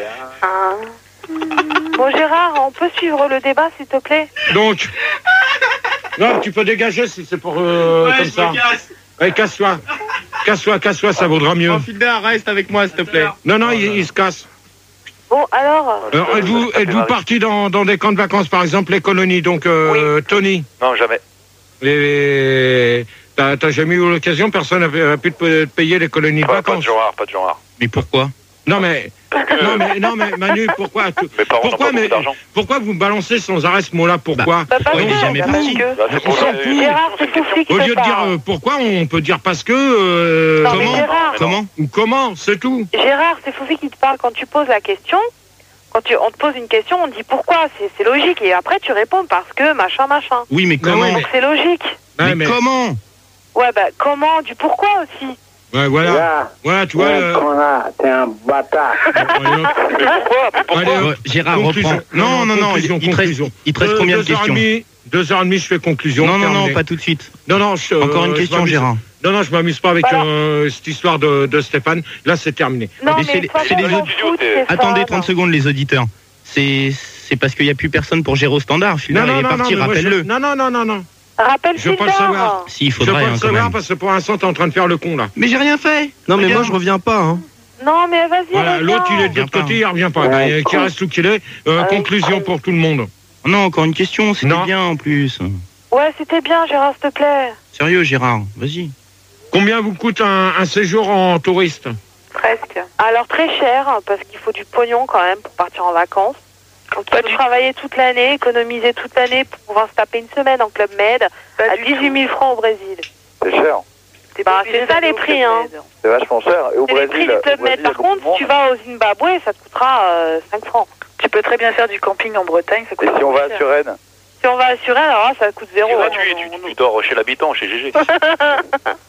Bon, Gérard, on peut suivre le débat, s'il te plaît? Donc, non, tu peux dégager si c'est pour comme ça. Ouais, casse-toi, ça vaudra mieux. Fildar, reste avec moi, s'il te plaît. Non, il se casse. Bon, alors... Alors, êtes-vous parti dans des camps de vacances, par exemple, les colonies, donc Oui. Tony? Non, jamais. T'as jamais eu l'occasion, personne n'a pu te payer les colonies de vacances? Pas de genre. Mais pourquoi? Non mais Manu, pourquoi Mes parents n'ont pas beaucoup d'argent. pourquoi vous me balancez sans arrêt ce mot-là? Pourquoi? il est jamais parti. On s'en fout. Gérard, c'est Foufi qui Au lieu te de parle. dire pourquoi, on peut dire parce que Non, mais Gérard. comment, c'est tout. Gérard, c'est Foufi qui te parle quand tu poses la question. Quand on te pose une question, on te dit pourquoi, c'est logique. Et après, tu réponds parce que machin. Oui, mais comment? Donc c'est logique. Mais comment? Ouais, comment, du pourquoi aussi. Ouais, voilà. Voilà, tu vois. T'es un bâtard. Allez, Gérard, conclusion. reprends. Non, il te reste combien de questions? 2h30, je fais conclusion. Non, pas tout de suite. Non, encore une question, Gérard. Non, je m'amuse pas avec cette histoire de Stéphane. Là, c'est terminé. Non, Mais mais c'est les autres. Attendez 30 secondes, les auditeurs. C'est parce qu'il n'y a plus personne pour gérer au standard. Fildar, il est parti, rappelle-le. Non. Rappelle Je veux pas le savoir. Si, il Je veux faudrait pas le quand savoir même. parce que pour l'instant, t'es en train de faire le con, là. Mais j'ai rien fait. Non, mais moi, je reviens pas. Hein. Non, mais vas-y, voilà, l'autre, il est de l'autre côté, il revient pas. Ouais, qui reste où qu'il est. Conclusion pour tout le monde. Non, encore une question, c'était bien en plus. Ouais, c'était bien, Gérard, s'il te plaît. Sérieux, Gérard, vas-y. Combien vous coûte un séjour en touriste? Presque. Alors, très cher, parce qu'il faut du pognon quand même pour partir en vacances. Donc, il faut travailler toute l'année, économiser toute l'année pour pouvoir se taper une semaine en Club Med à 18 000 francs au Brésil. C'est cher. C'est ça les prix, hein. C'est vachement cher. Et au c'est les prix du Club Med. Par contre, si tu vas au Zimbabwe, ça te coûtera 5 francs. Tu peux très bien faire du camping en Bretagne, ça coûte. Et si on va à Suresnes? Si on va à Suresnes, alors là, ça coûte 0. Tu dors chez l'habitant, chez GG.